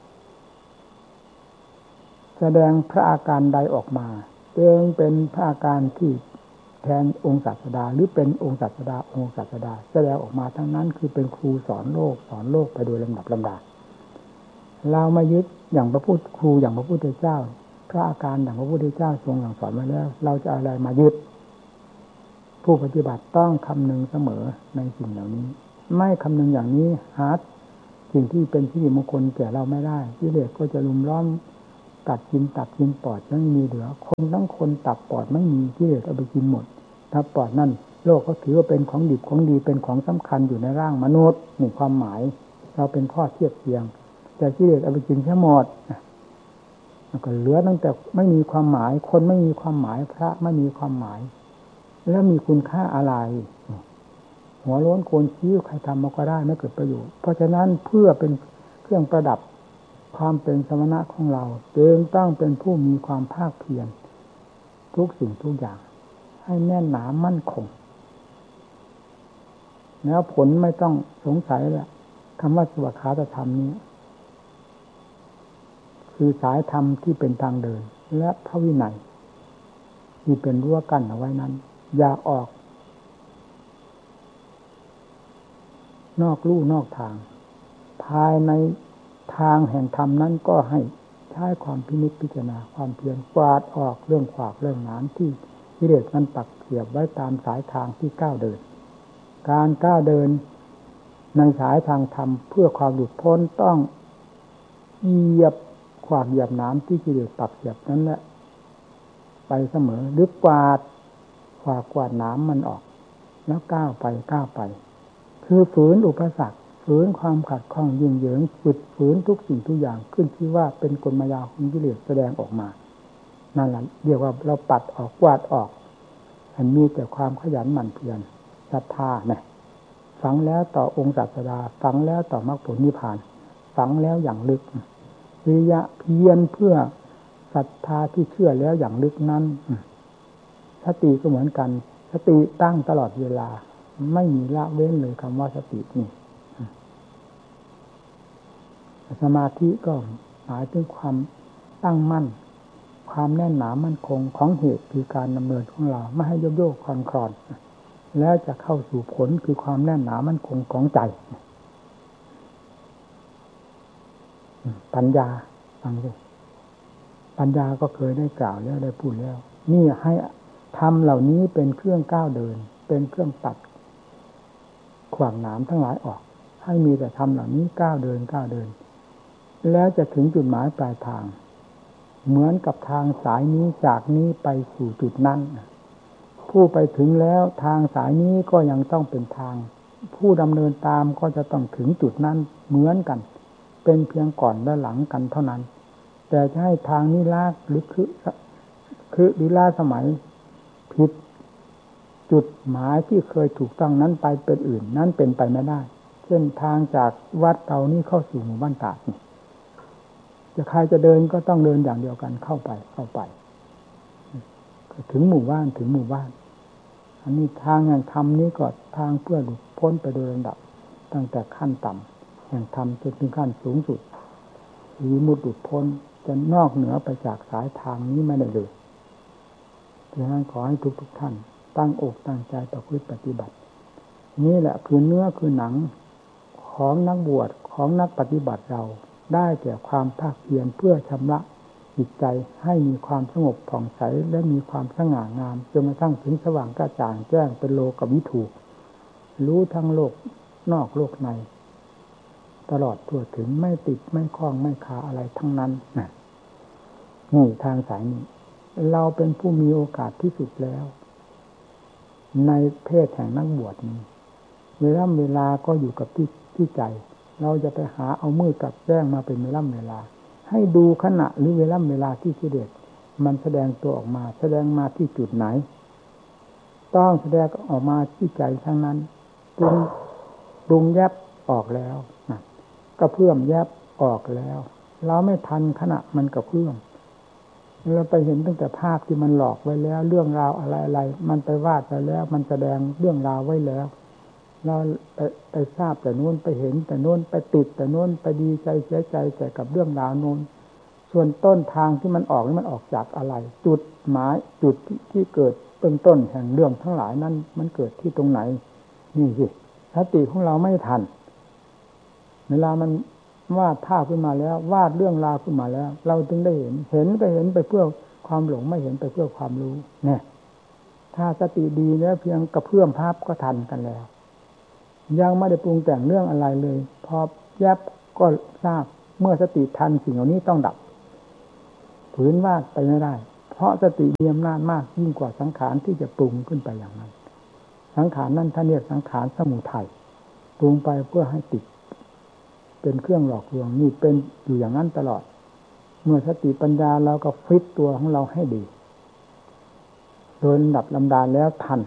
แสดงพระอาการใดออกมาเองเป็นพระอาการที่แทนองค์ศาสดาหรือเป็นองค์ศาสดาองค์ศาสดาแสดงออกมาทั้งนั้นคือเป็นครูสอนโลกสอนโลกไปโดยลำดับลำดาเรามายึดอย่างพระพุทธครูอย่างพระพุทธเจ้าพระอาการอย่างพระพุทธเจ้าทรงสั่งสอนมาแล้วเราจะอะไรมายึดผู้ปฏิบัติต้องคำนึงเสมอในสิ่งเหล่านี้ไม่คำนึงอย่างนี้หาจสิ่งที่เป็นสิริมงคลแก่เราไม่ได้กิเลสก็จะลุมล้อมกัดกินตับกินปอดไม่มีเหลือคนทั้งคนตับปอดไม่มีกิเลสเอาไปกินหมดตับปอดนั่นโลกก็ถือว่าเป็นของดิบของดีเป็นของสำคัญอยู่ในร่างมนุษย์นี่ความหมายเราเป็นข้อเทียบเทียงแต่กิเลสเอาไปกินแค่หมดก็เหลือตั้งแต่ไม่มีความหมายคนไม่มีความหมายพระไม่มีความหมายแล้วมีคุณค่าอะไรหัวโล้นโกนคิ้วใครทำมาก็ได้ไม่เกิดประโยชน์เพราะฉะนั้นเพื่อเป็นเครื่องประดับความเป็นสมณะของเราจึงต้องเป็นผู้มีความภาคเพียรทุกสิ่งทุกอย่างให้แน่นหนามั่นคงแล้วผลไม่ต้องสงสัยแหละคำว่าสวขาตธรรมนี้คือสายธรรมที่เป็นทางเดินและพระวินัยที่เป็นรั้วกั้นเอาไว้นั้นอย่าออกนอกลู่นอกทางภายในทางแห่งธรรมนั้นก็ให้ใช้ความพินิจพิจารณาความเพียรกวาดออกเรื่องขวากเรื่องหนามที่กิเลสมันปักเสียบไว้ตามสายทางที่ก้าวเดินการก้าวเดินในสายทางธรรมเพื่อความหลุดพ้นต้องเหยียบขวากเหยียบหนามที่กิเลสปักเสียบนั้นแหละไปเสมอหรือกวาดขวากกวาดหนามมันออกแล้วก้าวไปก้าวไปคือฝืนอุปสรรคฝืนความขัดข้องยิ่งเหยิงฝึกฝืนทุกสิ่งทุกอย่างขึ้นที่ว่าเป็นกลมายาของกิเลสแสดงออกมานั่นแหละเรียกว่าเราปัดออกกวาดออกอันมีแต่ความขยันหมั่นเพียรศรัทธาเนี่ยฝังแล้วต่อองค์ศาสดาฝังแล้วต่อมรรคผลนิพพานฝังแล้วอย่างลึกวิริยะเพียรเพื่อศรัทธาที่เชื่อแล้วอย่างลึกนั้นสติก็เหมือนกันสติตั้งตลอดเวลาไม่มีละเว้นเลยคำว่าสตินี่สมาธิก็หมายถึงความตั้งมั่นความแน่นหนามั่นคงของเหตุคือการดำเนินของเราไม่ให้โยกโยกคลอนคลอนแล้วจะเข้าสู่ผลคือความแน่นหนามั่นคงของใจปัญญาฟังดิปัญญาก็เคยได้กล่าวแล้วได้พูดแล้วนี่ให้ทำเหล่านี้เป็นเครื่องก้าวเดินเป็นเครื่องตัดขวางหนามทั้งหลายออกให้มีแต่ทำเหล่านี้ก้าวเดินก้าวเดินแล้วจะถึงจุดหมายปลายทางเหมือนกับทางสายนี้จากนี้ไปสู่จุดนั้นผู้ไปถึงแล้วทางสายนี้ก็ยังต้องเป็นทางผู้ดำเนินตามก็จะต้องถึงจุดนั้นเหมือนกันเป็นเพียงก่อนและหลังกันเท่านั้นแต่จะให้ทางนี้ลากหรือคือคือหรือล่าสมัยผิดจุดหมายที่เคยถูกต้องนั้นไปเป็นอื่นนั้นเป็นไปไม่ได้เช่นทางจากวัดเรานี่เข้าสู่หมู่บ้านตาดนี่จะใครจะเดินก็ต้องเดินอย่างเดียวกันเข้าไปเข้าไปถึงหมู่บ้านถึงหมู่บ้านอันนี้ทางแห่งธรรมนี้ก็ทางเพื่อหลุดพ้นไปโดยลำดับตั้งแต่ขั้นต่ำแห่งธรรมจนถึงขั้นสูงสุดวิมุตติหลุดพ้นจะนอกเหนือไปจากสายทางนี้ไม่ได้เลยดังนั้นขอให้ทุกทุกท่านตั้งอกตั้งใจต่อพฤติปฏิบัตินี่แหละคือเนื้อคือหนังของนักบวชของนักปฏิบัติเราได้แก่ความภาคเพียรเพื่อชำระจิตใจให้มีความสงบผ่องใสและมีความสง่างามจนกระทั่งถึงสว่างกระจ่างแจ้งเป็นโลกวิถูรู้ทั้งโลกนอกโลกในตลอดทั่วถึงไม่ติดไม่คล้องไม่คาอะไรทั้งนั้นนี่ทางสายนี้เราเป็นผู้มีโอกาสที่สุดแล้วในเพศแห่งนักบวชนี้เวลาเวลาก็อยู่กับที่ที่ใจเราจะไปหาเอามือกับแจ้งมาเป็นเวลาเวลาให้ดูขณะหรือเวลาเวลาที่กิเลสมันแสดงตัวออกมาแสดงมาที่จุดไหนต้องแสดงออกมาที่ใจทั้งนั้นปรุงปรุงแยบออกแล้วก็เพิ่มแยบออกแล้วเราไม่ทันขณะมันก็เพิ่มเราไปเห็นตั้งแต่ภาพที่มันหลอกไว้แล้วเรื่องราวอะไรๆมันไปวาดไปแล้วมันแสดงเรื่องราวไว้แล้วเราไปไปทราบแต่นู้นไปเห็นแต่นู้นไปติดแต่นู้นไปดีใจเสียใจแต่กับเรื่องราวนู้นส่วนต้นทางที่มันออกนี่มันออกจากอะไรจุดหมายจุดที่เกิดเบื้องต้นแห่งเรื่องทั้งหลายนั้นมันเกิดที่ตรงไหนนี่สิสติของเราไม่ทันเวลามันวาดภาพขึ้นมาแล้ววาดเรื่องราวขึ้นมาแล้วเราจึงได้เห็นเห็นก็เห็นไปเพื่อความหลงไม่เห็นไปเพื่อความรู้เนี่ยถ้าสติดีแล้วเพียงกระเพื่อมภาพก็ทันกันแล้วยังไม่ได้ปรุงแต่งเรื่องอะไรเลยพอแยบก็ทราบเมื่อสติทันสิ่งเหล่านี้ต้องดับฝืนว่าไปไม่ได้เพราะสติมีอำนาจมากยิ่งกว่าสังขารที่จะปรุงขึ้นไปอย่างนั้นสังขารนั่นท่านเรียกสังขารสมุทัยปรุงไปเพื่อให้ติดเป็นเครื่องหลอกลวงนี่เป็นอยู่อย่างนั้นตลอดเมื่อสติปัญญาเราก็ฟิตตัวของเราให้ดีโดยลำดับลำดาแล้วทัน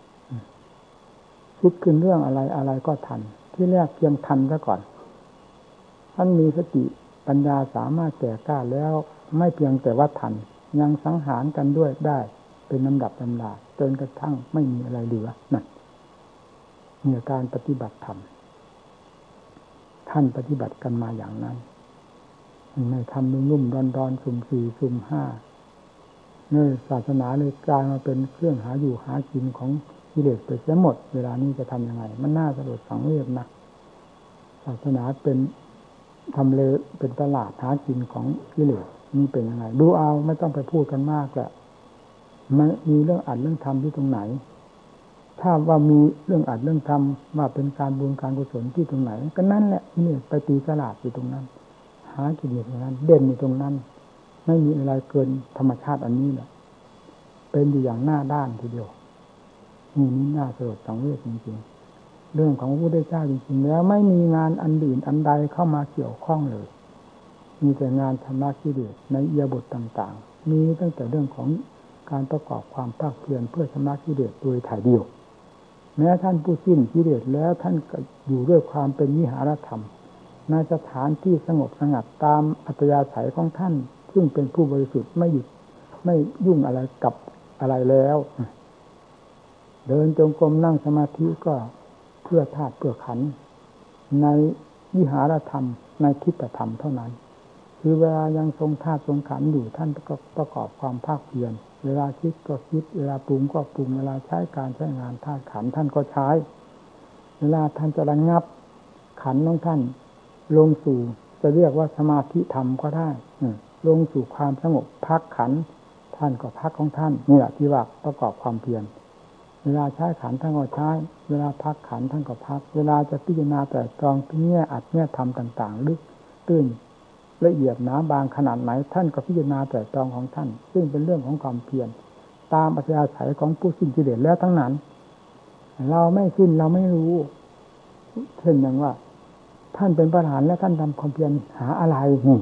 คิดขึ้นเรื่องอะไรอะไรก็ทันที่แรกเพียงทันซะก่อนท่านมีสติปัญญาสามารถแก่กล้าแล้วไม่เพียงแต่ว่าทันยังสังหารกันด้วยได้เป็นลำดับลำดาจนกระทั่งไม่มีอะไรเหลือนั่นมีการปฏิบัติธรรมท่านปฏิบัติกันมาอย่างนั้นในทำนุ่มๆดอนๆสุ่มสี่สุ่มห้าเนื่อศาสนาเลยกลายมาเป็นเครื่องหาอยู่หากินของกิเลสไปเสียหมดเวลานี้จะทำยังไงมันน่าสลดสังเวชนะศาสนาเป็นทำเลเป็นตลาดหากินของกิเลสนี่เป็นยังไงดูเอาไม่ต้องไปพูดกันมากแหละมันมีเรื่องอัดเรื่องทำที่ตรงไหนถ้าว่ามีเรื่องอัดเรื่องทำว่าเป็นการบุญการกุศลที่ตรงไหนก็นั่นแหละนี่ไปตีตลาดอยู่ตรงนั้นหากิเลสตรงนั้นเด่นอยู่ตรงนั้นไม่มีอะไรเกินธรรมชาติอันนี้แหละเป็นอยู่อย่างหน้าด้านทีเดียวนี่นี่น่าสลดสังเวชจริงๆเรื่องของพระพุทธเจ้าจริงๆแล้วไม่มีงานอันอื่นอันใดเข้ามาเกี่ยวข้องเลยมีแต่งานชำระกิเลสในอิริยาบถต่างๆมีตั้งแต่เรื่องของการประกอบความภาคเพียรเพื่อชำระกิเลสโดยถ่ายเดียวแม้ท่านผู้สิ้นกิเลสแล้วท่านก็อยู่ด้วยความเป็นวิหารธรรมในสถานที่สงบสงัดตามอัตยาศัยของท่านซึ่งเป็นผู้บริสุทธิ์ไม่หยุดไม่ยุ่งอะไรกับอะไรแล้วเดินจงกรมนั่งสมาธิก็เพื่อธาตุเพื่อขันธ์ในวิหารธรรมในทิฏฐธรรมเท่านั้นคือเวลายังทรงธาตุทรงขันธ์อยู่ท่านก็ประกอบความภาคเพียรเวลาคิดก็คิดเวลาปรุงก็ปรุงเวลาใช้การใช้งานธาตุขันธ์ท่านก็ใช้เวลาท่านจะระงับขันธ์ของท่านลงสู่จะเรียกว่าสมาธิธรรมก็ได้ลงสู่ความสงบพักขันธ์ท่านก็พักของท่านนี่แหละที่ว่าประกอบความเพียรเวลาใช้ขันธ์ท่านก็ใช้เวลาพักขันธ์ท่านก็พักเวลาจะพิจารณาแต่ตรองแง่อัดแง่ธรรมต่างๆลึกตื้นละเอียดหนาบางขนาดไหนท่านก็พิจารณาแต่ตรองของท่านซึ่งเป็นเรื่องของความเพียรตามอัธยาศัยของผู้สิ้นกิเลสแล้วทั้งนั้นเราไม่สิ้นเราไม่รู้เช่นอย่างว่าท่านเป็นพระอรหันต์และท่านทำความเพียรหาอะไรนี่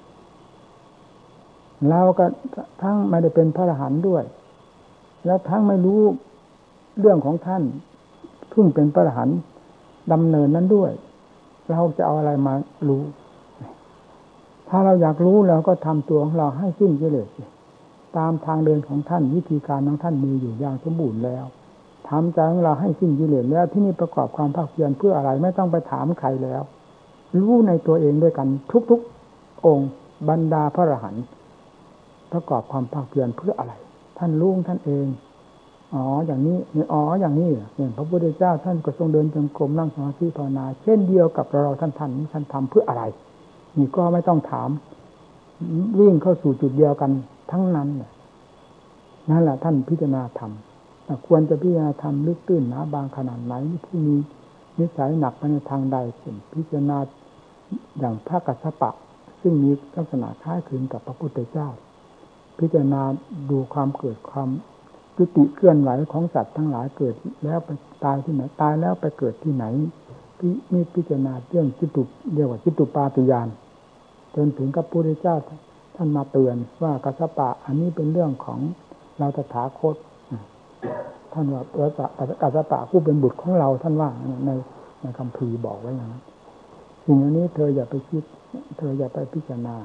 เราก็ทั้งไม่ได้เป็นพระอรหันต์ด้วยแล้วทั้งไม่รู้เรื่องของท่านเพิ่งเป็นพระอรหันต์ดำเนินนั้นด้วยเราจะเอาอะไรมารู้ถ้าเราอยากรู้เราก็ทำตัวของเราให้สิ้นกิเลสตามทางเดินของท่านวิธีการของท่านมีอยู่อย่างสมบูรณ์แล้วทำใจของเราให้สิ้นกิเลสแล้วที่นี่ประกอบความภาคเพียรเพื่ออะไรไม่ต้องไปถามใครแล้วรู้ในตัวเองด้วยกันทุกๆองค์บรรดาพระอรหันต์ประกอบความภาคเพียรเพื่ออะไรท่านรู้ท่านเองอ๋ออย่างนี้เนี่ยอ๋ออย่างนี้อย่างพระพุทธเจ้าท่านก็ทรงเดินจงกรมนั่งสมาธิภาวนาเช่นเดียวกับเราท่านท่านนี้ท่านทำเพื่ออะไรนี่ก็ไม่ต้องถามวิ่งเข้าสู่จุดเดียวกันทั้งนั้นนั่นแหละท่านพิจารณาธรรมควรจะพิจารณาธรรมลึกตื้นหนาบางขนาดไหนผู้มีนิสัยหนักไปในทางใดเช่นพิจารณาอย่างพระกัสสปะซึ่งมีลักษณะคล้ายคลึงกับพระพุทธเจ้าพิจารณาดูความเกิดความจุติเคลื่อนไหวของสัตว์ทั้งหลายเกิดแล้วไปตายที่ไหนตายแล้วไปเกิดที่ไหนมีพิจารณาเรื่องจิตตุเรียกว่าจิตตุปาติญาณจนถึงกับพระพุทธเจ้าท่านมาเตือนว่ากัสสปะอันนี้เป็นเรื่องของเราตถาคตท่านว่ากัสสปะผู้เป็นบุตรของเราท่านว่าในในคัมภีร์บอกไว้อย่างนั้นสิ่งอันนี้เธออย่าไปคิดเธออย่าไปพิจารณา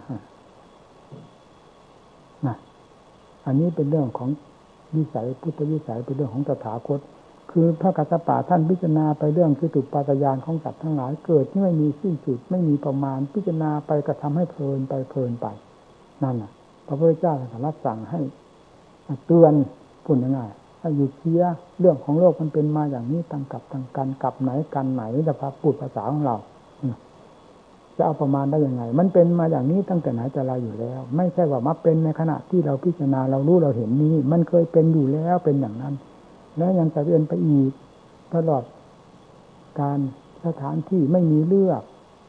นะอันนี้เป็นเรื่องของวิสัยพุทธวิสัยเป็นเรื่องของตถาคตคือพระกัสสปะท่านพิจารณาไปเรื่องจิตตุปาติญาณของสัตว์ทั้งหลายเกิดที่ไม่มีสิ้นสุดไม่มีประมาณพิจารณาไปกระทำให้เพลินไปเพลินไปนั่นน่ะพระพุทธเจ้าท่านรับสั่งให้เตือนพูดง่ายๆให้อยู่เคี้ยเรื่องของโลกมันเป็นมาอย่างนี้ตั้งกับตั้งกันกับไหนกันไหนแต่พระพูดภาษาของเราจะเอาประมาณได้ยังไงมันเป็นมาอย่างนี้ตั้งแต่ไหนแต่ไรอยู่แล้วไม่ใช่ว่ามาเป็นในขณะที่เราพิจารณาเรารู้เราเห็นนี้มันเคยเป็นอยู่แล้วเป็นอย่างนั้นแล้วยังจะเป็นไปอีกตลอดการสถานที่ไม่มีเลือก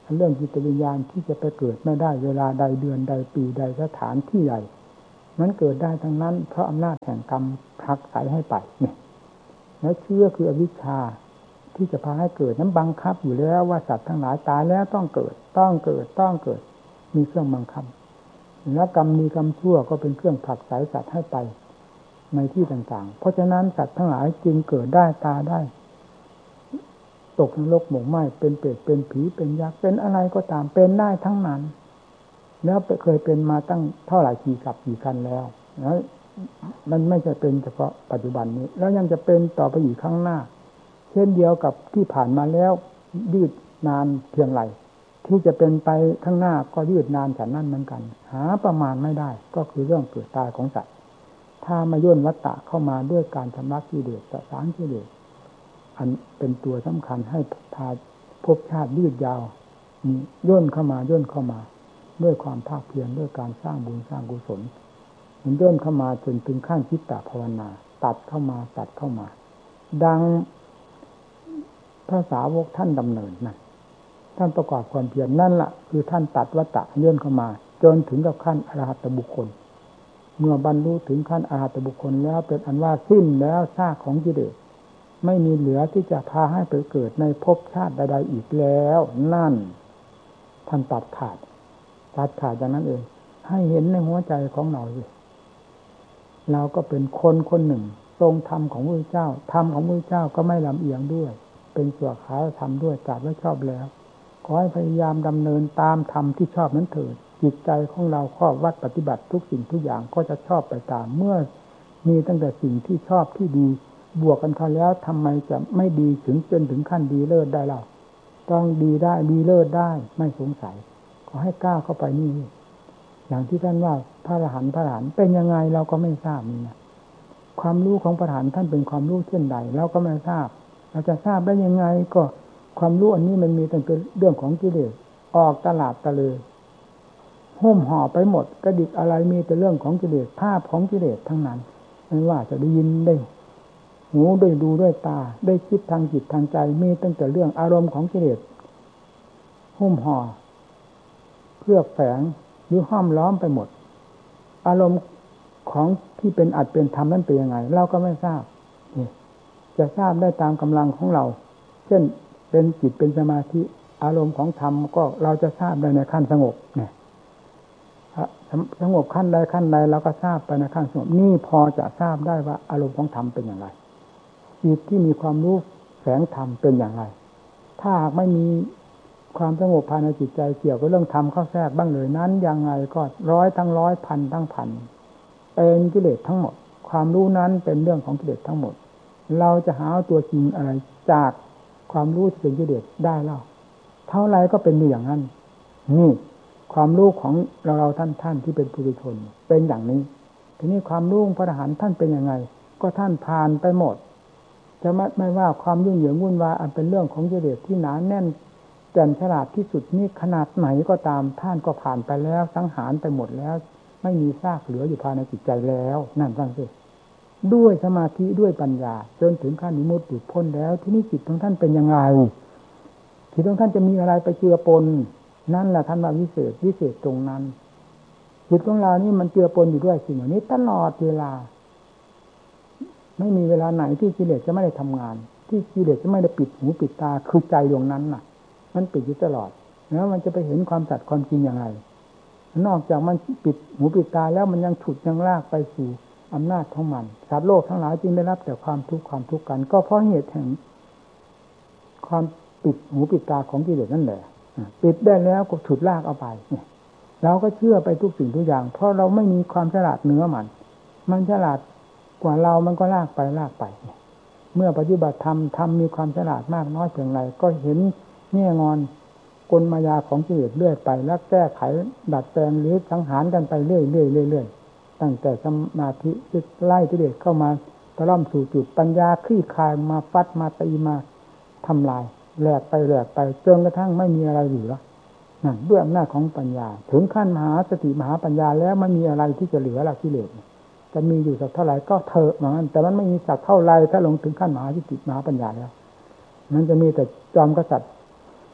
เรื่องจิตวิญญาณที่จะไปเกิดไม่ได้เวลาใดเดือนใดปีใดสถานที่ใดมันเกิดได้ทั้งนั้นเพราะอำนาจแห่งกรรมผลักไสให้ไปเนี่ยแล้วเชื่อคืออวิชชาที่จะพาให้เกิดนั้นบังคับอยู่แล้วว่าสัตว์ทั้งหลายตายแล้วต้องเกิดต้องเกิดต้องเกิดมีเครื่องบังคับแล้วกรรมมีกรรมชั่วก็เป็นเครื่องผลักไสสัตว์ให้ไปในที่ต่างๆเพราะฉะนั้นสัตว์ทั้งหลายจึงเกิดได้ตายได้ตกนรกหมกไหม้เป็นเปรตเป็นผีเป็นยักษ์เป็นอะไรก็ตามเป็นได้ทั้งนั้นแล้วเคยเป็นมาตั้งเท่าไหร่กี่กับกี่กันแล้วแล้วมันไม่จะเป็นเฉพาะปัจจุบันนี้แล้วยังจะเป็นต่อไปอีกข้างหน้าเช่นเดียวกับที่ผ่านมาแล้วยืดนานเพียงไรที่จะเป็นไปข้างหน้าก็ยืดนานฉันนั้นเหมือนกันหาประมาณไม่ได้ก็คือเรื่องเกิดตายของสัตว์ถ้ามาย่นวัฏฏะเข้ามาด้วยการชำระกิเลสสสารกิเลสอันเป็นตัวสำคัญให้พาภพชาติยืดยาวนี่ย่นเข้ามาย่นเข้ามาด้วยความภาคเพียรด้วยการสร้างบุญสร้างกุศลมันย่นเข้ามาจนถึงขั้นจิตตภาวนาตัดเข้ามาตัดเข้ามาดังพระสาวกท่านดำเนินนั่นท่านประกอบความเพียรนั่นล่ะคือท่านตัดวัฏฏะย่นเข้ามาจนถึงกับขั้นอรหัตบุคคลเมื่อบรรลุถึงขั้นอรหัตบุคคลแล้วเป็นอันว่าสิ้นแล้วซากของกิเลสไม่มีเหลือที่จะพาให้ไปเกิดในภพชาติใดๆอีกแล้วนั่นท่านตัดขาดตัดขาดจากนั้นเองให้เห็นในหัวใจของเราสิเราก็เป็นคนคนหนึ่งทรงธรรมของพระพุทธเจ้าธรรมของพระพุทธเจ้าก็ไม่ลำเอียงด้วยเป็นส่วนขาธรรมด้วยตรัสไว้ชอบแล้วขอให้พยายามดำเนินตามธรรมที่ชอบนั้นเถิดจิตใจของเราข้อวัดปฏิบัติทุกสิ่งทุกอย่างก็จะชอบไปตามเมื่อมีตั้งแต่สิ่งที่ชอบที่ดีบวกกันเข้าแล้วทำไมจะไม่ดีถึงจนถึงขั้นดีเลิศได้เล่าต้องดีได้ดีเลิศได้ไม่สงสัยขอให้ก้าวเข้าไปนี่อย่างที่ท่านว่าพระอรหันต์พระอรหันต์เป็นยังไงเราก็ไม่ทราบนี่นะความรู้ของพระอรหันต์ท่านเป็นความรู้เช่นใดเราก็ไม่ทราบเราจะทราบได้ยังไงก็ความรู้อันนี้มันมีตั้งแต่เรื่องของกิเลสออกตลาดตะเลยหุ้มห่อไปหมดกระดิกอะไรมีแต่เรื่องของกิเลสภาพของกิเลสทั้งนั้นไม่ว่าจะได้ยินได้หูได้ดูด้วยตาได้คิดทางจิตทางใจมีตั้งแต่เรื่องอารมณ์ของกิเลสหุ้มห่อเคลือบแฝงหรือห้อมล้อมไปหมดอารมณ์ของที่เป็นอัตเป็นธรรมนั้นเป็นยังไงเราก็ไม่ทราบนี่จะทราบได้ตามกำลังของเราเช่นเป็นจิตเป็นสมาธิอารมณ์ของธรรมก็เราจะทราบได้ในขั้นสงบเนี่ยสงบขั้นใดขั้นใดเราก็ทราบไปในขั้นสงบนี่พอจะทราบได้ว่าอารมณ์ของธรรมเป็นอย่างไรจิตที่มีความรู้แฝงธรรมเป็นอย่างไรถ้าหากไม่มีความสงบภายในจิตใจเกี่ยวกับเรื่องธรรมเข้าแทรกบ้างเลยนั้นยังไงก็ร้อยทั้งร้อยพันทั้งพันเป็นกิเลสทั้งหมดความรู้นั้นเป็นเรื่องของกิเลสทั้งหมดเราจะหาตัวจริงอะไรจากความรู้ที่เป็นกิเลสได้เล่าเท่าไรก็เป็นอย่างนั้นนี่ความรู้ของเราเราท่านท่านที่เป็นปุถุชนเป็นอย่างนี้ทีนี้ความรู้พระอรหันต์ท่านเป็นยังไงก็ท่านผ่านไปหมดจะไม่ไม่ว่าความยุ่งเหยิงวุ่นวายอันเป็นเรื่องของกิเลสที่หนาแน่นแก่นฉลาดที่สุดนี่ขนาดไหนก็ตามท่านก็ผ่านไปแล้วสังหารไปหมดแล้วไม่มีซากเหลืออยู่ภายในจิตใจแล้วนั่นฟังสิด้วยสมาธิด้วยปัญญาจนถึงขั้นนิมุตติหลุดพ้นแล้วที่นี่จิตของท่านเป็นยังไงจิตของท่านจะมีอะไรไปเจือปนนั่นแหละท่านว่าวิเศษวิเศษตรงนั้นจิตของเรานี่มันเจือปนอยู่ด้วยสิ่งเหล่านี้ตลอดเวลาไม่มีเวลาไหนที่กิเลสจะไม่ได้ทำงานที่กิเลสจะไม่ได้ปิดหูปิดตาคือใจดวงนั้นน่ะมันปิดอยู่ตลอดแล้วมันจะไปเห็นความสัตย์ความจริงอย่างไรนอกจากมันปิดหูปิดตาแล้วมันยังฉุดยังลากไปสู่อำนาจของมันสัตว์โลกทั้งหลายจึงได้รับแต่ความทุกข์ความทุกข์กันก็เพราะเหตุแห่งความปิดหูปิดตาของกิเลสนั่นแหละปิดได้แล้วก็ฉุดลากเอาไปเราก็เชื่อไปทุกสิ่งทุกอย่างเพราะเราไม่มีความฉลาดเหนือมันมันฉลาดกว่าเรามันก็ลากไปลากไปเมื่อปฏิบัติธรรมธรรมมีความฉลาดมากน้อยเพียงไรก็เห็นแง่งอนกลมายาของกิเลสเรื่อยไปแล้วแก้ไขดัดแปลงหรือสังหารกันไปเรื่อยเรื่อยเรื่อยตั้งแต่สมาธิไล่กิเลสเข้ามาตะล่อมสู่จุดปัญญาคลี่คลายมาฟัดมาตีมาทำลายแหลกไปแหลกไปจนกระทั่งไม่มีอะไรเหลือนั่นด้วยอำนาจของปัญญาถึงขั้นมหาสติมหาปัญญาแล้วไม่มีอะไรที่จะเหลือละกิเลสจะมีอยู่สักเท่าไหร่ก็เถอะเหมือนกันแต่มันไม่มีสักเท่าไรถ้าลงถึงขั้นมหาสติมหาปัญญาแล้วมันจะมีแต่จอมกษัตริย์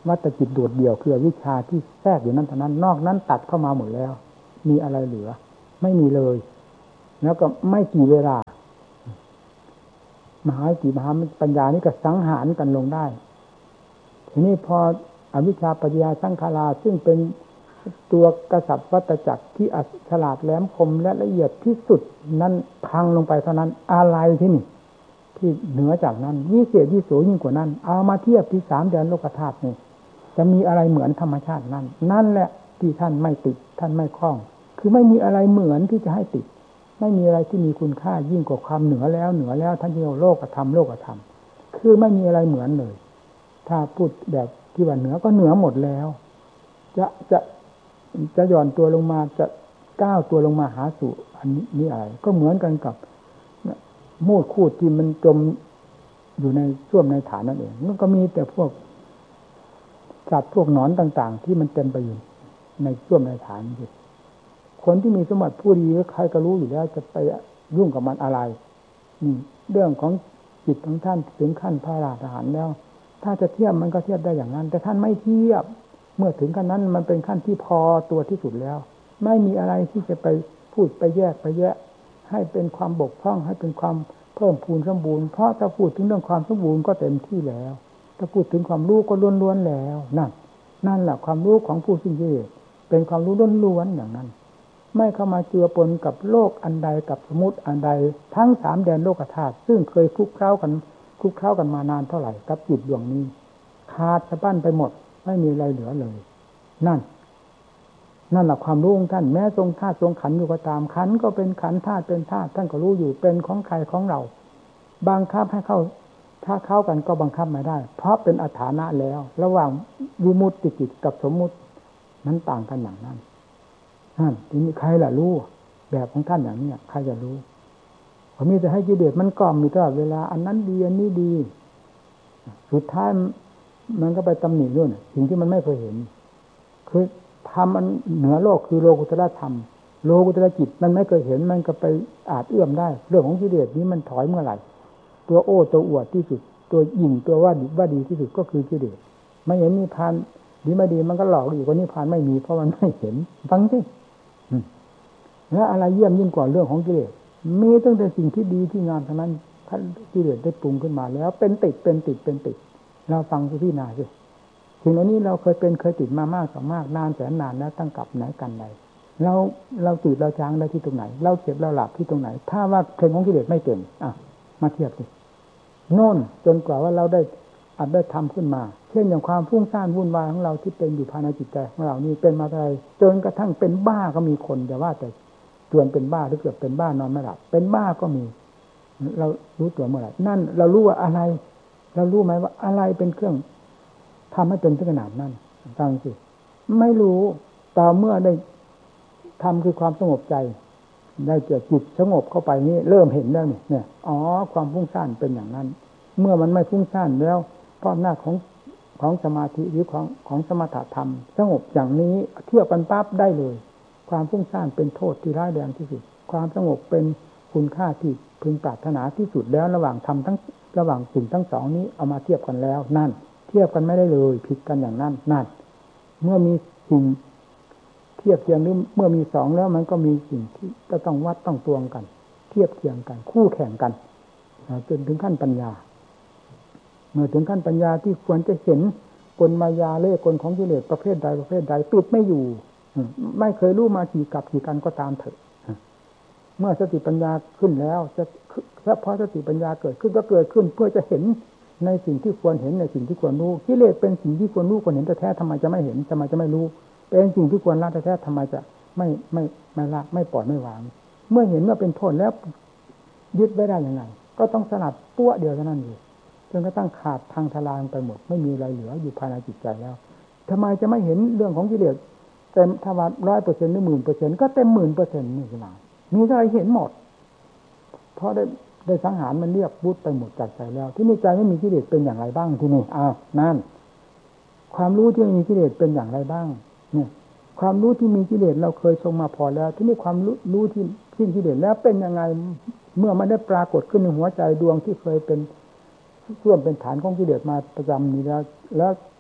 วัตจิตโดดเดี่ยวคือวิชาที่แทรกอยู่นั้นเท่านั้นนอกนั้นตัดเข้ามาหมดแล้วมีอะไรเหลือไม่มีเลยแล้วก็ไม่กี่เวลามหากี่มหาปัญญานี่ก็สังหารกันลงได้ทีนี้พออวิชชาปัญญาสังขาราซึ่งเป็นตัวกษัตริย์วัฏจักรที่อัศฉลาดแหลมคมและละเอียดที่สุดนั้นพังลงไปเท่านั้นอะไรที่นี่ที่เหนือจากนั้นวิเศษวิโสยิ่งกว่านั้นเอามาเทียบที่สามแดนโลกธาตุนี่จะมีอะไรเหมือนธรรมชาตินั้นนั่นแหละที่ท่านไม่ติดท่านไม่คล้องคือไม่มีอะไรเหมือนที่จะให้ติดไม่มีอะไรที่มีคุณค่ายิ่งกว่าความเหนือแล้วเหนือแล้วท่านเรียกโลกธรรมโลกธรรมคือไม่มีอะไรเหมือนเลยถ้าพูดแบบที่ว่าเหนือก็เหนือหมดแล้วจะจะจะหย่อนตัวลงมาจะก้าวตัวลงมาหาสู่อันนี้นี่อะไรก็เหมือนกันกับมูดคูดที่มันจมอยู่ในช่วมในฐานนั่นเองมันก็มีแต่พวกสัตว์พวกหนอนต่างๆที่มันเต็มไปอยู่ในช่วมในฐานนี่คนที่มีสมบัติผู้ดีใครก็รู้อยู่แล้วจะไปยุ่งกับมันอะไรนี่เรื่องของจิตของท่านถึงขั้นพระอรหันต์แล้วถ้าจะเทียบมันก็เทียบได้อย่างนั้นแต่ท่านไม่เทียบเมื่อถึงขั้นนั้นมันเป็นขั้นที่พอตัวที่สุดแล้วไม่มีอะไรที่จะไปพูดไปแยกไปแยะให้เป็นความบกพร่องให้เป็นความเพิ่มพูนสมบูรณ์เพราะถ้าพูดถึงเรื่องความสมบูรณ์ก็เต็มที่แล้วถ้าพูดถึงความรู้ก็ล้วนๆแล้วนั่นนั่นแหละความรู้ของผู้สิ้นกิเลสเป็นความรู้ล้วนๆอย่างนั้นไม่เข้ามาเจือปนกับโลกอันใดกับสมมุติอันใดทั้งสามแดนโลกธาตุซึ่งเคยคลุกเคล้ากันคลุกเคล้ากันมานานเท่าไหร่กับจิตดวงนี้ขาดสะบั้นไปหมดไม่มีอะไรเหลือเลยนั่นนั่นแหละความรู้ของท่านแม้ทรงธาตุทรงขันธ์อยู่ก็ตามขันธ์ก็เป็นขันธ์ธาตุเป็นธาตุท่านก็รู้อยู่เป็นของใครของเราบังคับให้เข้าถ้าเข้ากันก็บังคับไม่ได้เพราะเป็นอัฏฐานะแล้วระหว่างวิมุตติจิตกับสมมุตินั้นต่างกันอย่างนั้นนั่นทีนี้ใครล่ะรู้แบบของท่านอย่างนี้ใครจะรู้ผมมีแต่ให้กิเลสมันกล่อมอยู่ตลอดเวลาอันนั้นดีอันนี้ดีสุดท้ายมันก็ไปตำหนิด้วยสิ่งที่มันไม่เคยเห็นคือทำมันเหนือโลกคือโลกุตตรธรรมโลกุตตรจิตมันไม่เคยเห็นมันก็ไปอาจเอื้อมได้เรื่องของกิเลสนี้มันถอยเมื่อไหร่ตัวโอ้ตัวอวดที่สุดตัวยิ่งตัวว่าดีว่าดีที่สุดก็คือกิเลสไม่เห็นนิพพานดีไม่ดีมันก็หลอกอีกว่านิพพานไม่มีเพราะมันไม่เห็นฟังสิแล้วอะไรเยี่ยมยิ่งกว่าเรื่องของกิเลสมีตั้งแต่สิ่งที่ดีที่งามทั้งนั้นท่านกิเลสได้ปรุงขึ้นมาแล้วเป็นติดเป็นติดเป็นติดเราฟังที่นาสิสิ่งเหล่านี้เราเคยเป็นเคยติดมามากต่อมากนานแสนนานแล้วตั้งกับไหนกันใดเราเราติดเราจางได้ที่ตรงไหนเราเจ็บเราหลับที่ตรงไหนถ้าว่าเพลงของกิเลสไม่เก่งอ่ะมาเทียบสิโน่นจนกว่าว่าเราได้อัดได้ทำขึ้นมาเช่นอย่างความฟุ้งซ่านวุ่นวายของเราที่เป็นอยู่ภายในจิตใจของเรานี่เป็นมาอะไรจนกระทั่งเป็นบ้าก็มีคนแต่ว่าแต่จวนเป็นบ้าหรือเกือบเป็นบ้านอนไม่หลับเป็นบ้าก็มีเรารู้ตัวเมื่อไหร่นั่นเรารู้ว่าอะไรเรารู้ไหมว่าอะไรเป็นเครื่องทำให้เป็นถึงขนาดนั้นฟังสิไม่รู้ต่อเมื่อได้ทำคือความสงบใจได้เกิดจิตสงบเข้าไปนี่เริ่มเห็นแล้วเนี่ยอ๋อความฟุ้งซ่านเป็นอย่างนั้นเมื่อมันไม่ฟุ้งซ่านแล้วเพราะหน้าของของสมาธิหรือของของสมถะธรรมสงบอย่างนี้เทียบกันปั๊บได้เลยความฟุ้งซ่านเป็นโทษที่ร้ายแรงที่สุดความสงบเป็นคุณค่าที่พึงปรารถนาที่สุดแล้วระหว่างธรรมทั้งระหว่างสิ่งทั้งสองนี้เอามาเทียบกันแล้วนั่นเทียบกันไม่ได้เลยผิดกันอย่างนั้นนั่นเมื่อมีสิ่งเทียบเทียงหรือเมื่อมีสองแล้วมันก็มีสิ่งที่จะต้องวัดต้องตวงกันเทียบเทียงกันคู่แข่งกันจนถึงขั้นปัญญาเมื่อถึงขั้นปัญญาที่ควรจะเห็นกลมายาเล่ห์กลของกิเลสประเภทใดประเภทใดปิดไม่อยู่ไม่เคยรู้มากี่กับกี่กันก็ตามเถอะเมื่อสติปัญญาขึ้นแล้วจะถ้าพอสติปัญญาเกิดขึ้นก็เกิดขึ้นเพื่อจะเห็นในสิ่งที่ควรเห็นในสิ่งที่ควรรู้กิเลสเป็นสิ่งที่ควรรู้ควรเห็นแต่แท้ทำไมจะไม่เห็นทำไมจะไม่รู้เป็นสิ่งที่ควรละแต่แท้ทำไมจะไม่ไม่ไม่ละไม่ปล่อยไม่วางเมื่อเห็นว่าเป็นโทษแล้วยึดไว้ได้ยังไงก็ต้องสลัดปั้วเดียวเท่านั้นเองจนกระทั่งขาดทางทลายไปหมดไม่มีอะไรเหลืออยู่ภายในจิตใจแล้วทำไมจะไม่เห็นเรื่องของกิเลสเต็มถ้าว่าร้อยเปอร์เซ็นต์หรือหมื่นเปอร์เซ็นต์ก็เต็มหมื่นเปอร์เซ็นต์นี่ใช่ไหมมีอะไรเห็นหมดเพราะได้ได้สังหารมันเรียบบุดไปหมดจากใจแล้วที่ในใจไม่มีกิเลสเป็นอย่างไรบ้างที่นี่อ้าวนั่นความรู้ที่มีกิเลสเป็นอย่างไรบ้างเนี่ยความรู้ที่มีกิเลสเราเคยทรงมาพอแล้วที่นี่ความรู้รู้ที่สิ้นกิเลสแล้วเป็นยังไงเมื่อมันได้ปรากฏขึ้นในหัวใจดวงที่เคยเป็นร่วมเป็นฐานของกิเลสมาประจำนี้แล้วแล้ว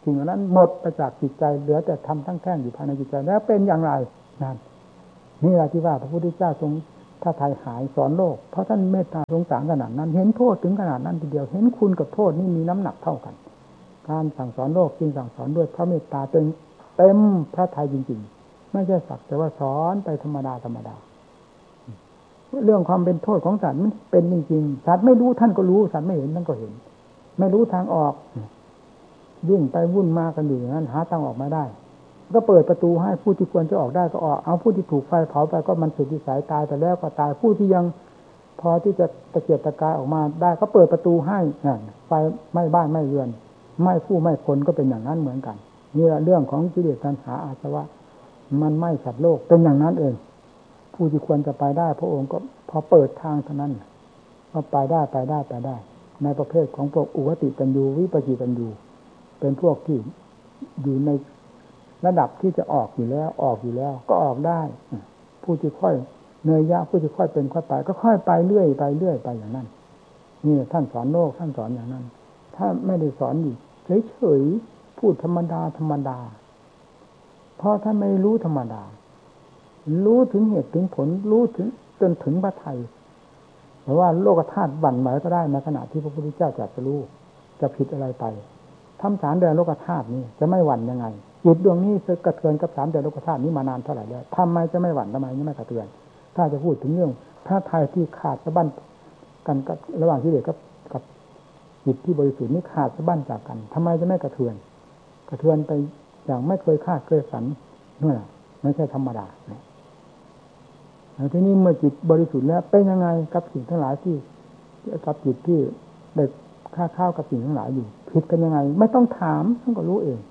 สิ่งเหล่านั้นหมดไปจากจิตใจเหลือแต่ทำทั้งแท่งอยู่ภายในจิตใจแล้วเป็นอย่างไรนั่นนี่แหละที่ว่าพระพุทธเจ้าทรงถ้าไทยหายสอนโลกเพราะท่านเมตตาสงสารขนาดนั้นเห็นโทษถึงขนาดนั้นทีเดียวเห็นคุณกับโทษนี่มีน้ำหนักเท่ากันการสั่งสอนโลกจึงสั่งสอนด้วยพระเมตตาเต็มเต็มพระทัยจริงๆไม่ใช่สักแต่ว่าสอนไปธรรมดาธรรมดาเรื่องความเป็นโทษของสัตว์มันเป็นจริงๆสัตว์ไม่รู้ท่านก็รู้สัตว์ไม่เห็นท่านก็เห็นไม่รู้ทางออกวิ่งไปวุ่นมากันอยู่อย่างนั้นหาทางออกไม่ได้ก็เปิดประตูให้ผู้ที่ควรจะออกได้ก็ออกเอาผู้ที่ถูกไฟเผาไปก็มันสุดวิสัยตายไปแล้วก็ตายผู้ที่ยังพอที่จะตะเกียกตะกายออกมาได้ก็เปิดประตูให้ไฟไหม้บ้านไหม้เรือนไหม้ผู้ไหม้คนก็เป็นอย่างนั้นเหมือนกันนี่แหละเรื่องของกิเลสตัณหาอาสวะมันไหม้สัตว์โลกเป็นอย่างนั้นเองผู้ที่ควรจะไปได้พระองค์ก็พอเปิดทางเท่านั้นก็ไปได้ไปได้ไปได้ในประเภทของพวกอุคติตันยูวิปจิตันยูเป็นพวกที่อยู่ในระดับที่จะออกอยู่แล้วออกอยู่แล้วก็ออกได้ผู้ที่ค่อยเนยยะผู้ที่ค่อยเป็นค่อยไปก็ค่อยไปเรื่อยไปเรื่อยไปอย่างนั้นนี่ท่านสอนโลกท่านสอนอย่างนั้นถ้าไม่ได้สอนอยู่เฉยๆพูดธรรมดาธรรมดาเพราะท่านไม่รู้ธรรมดารู้ถึงเหตุถึงผลรู้ถึงจนถึงพระทัยเพราะว่าโลกธาตุหวั่นไหวก็ได้ในขณะที่พระพุทธเจ้าตรัสรู้จะผิดอะไรไปทำสารแดนโลกธาตุนี้จะไม่หวั่นยังไงจิตดวงนี้กระเทือนกับสามแดนโลกธาตุนี้มานานเท่าไหร่แล้วทำไมจะไม่หวั่นทำไมไม่กระเทือนถ้าจะพูดถึงเรื่องพระทัยที่ขาดสะบั้นกันกับระหว่างกิเลสกับกับจิตที่บริสุทธิ์นี้ขาดสะบั้นจากกันทำไมจะไม่กระเทือนกระเทือนไปอย่างไม่เคยคาดเคยฝันนั่นแหละไม่ใช่ธรรมดาแล้วทีนี้เมื่อจิตบริสุทธิ์แล้วเป็นยังไงกับสิ่งทั้งหลายที่กับจิตที่ได้ค่าข้าวกับสิ่งทั้งหลายอยู่ผิดกันยังไงไม่ต้องถามท่านก็รู้เอง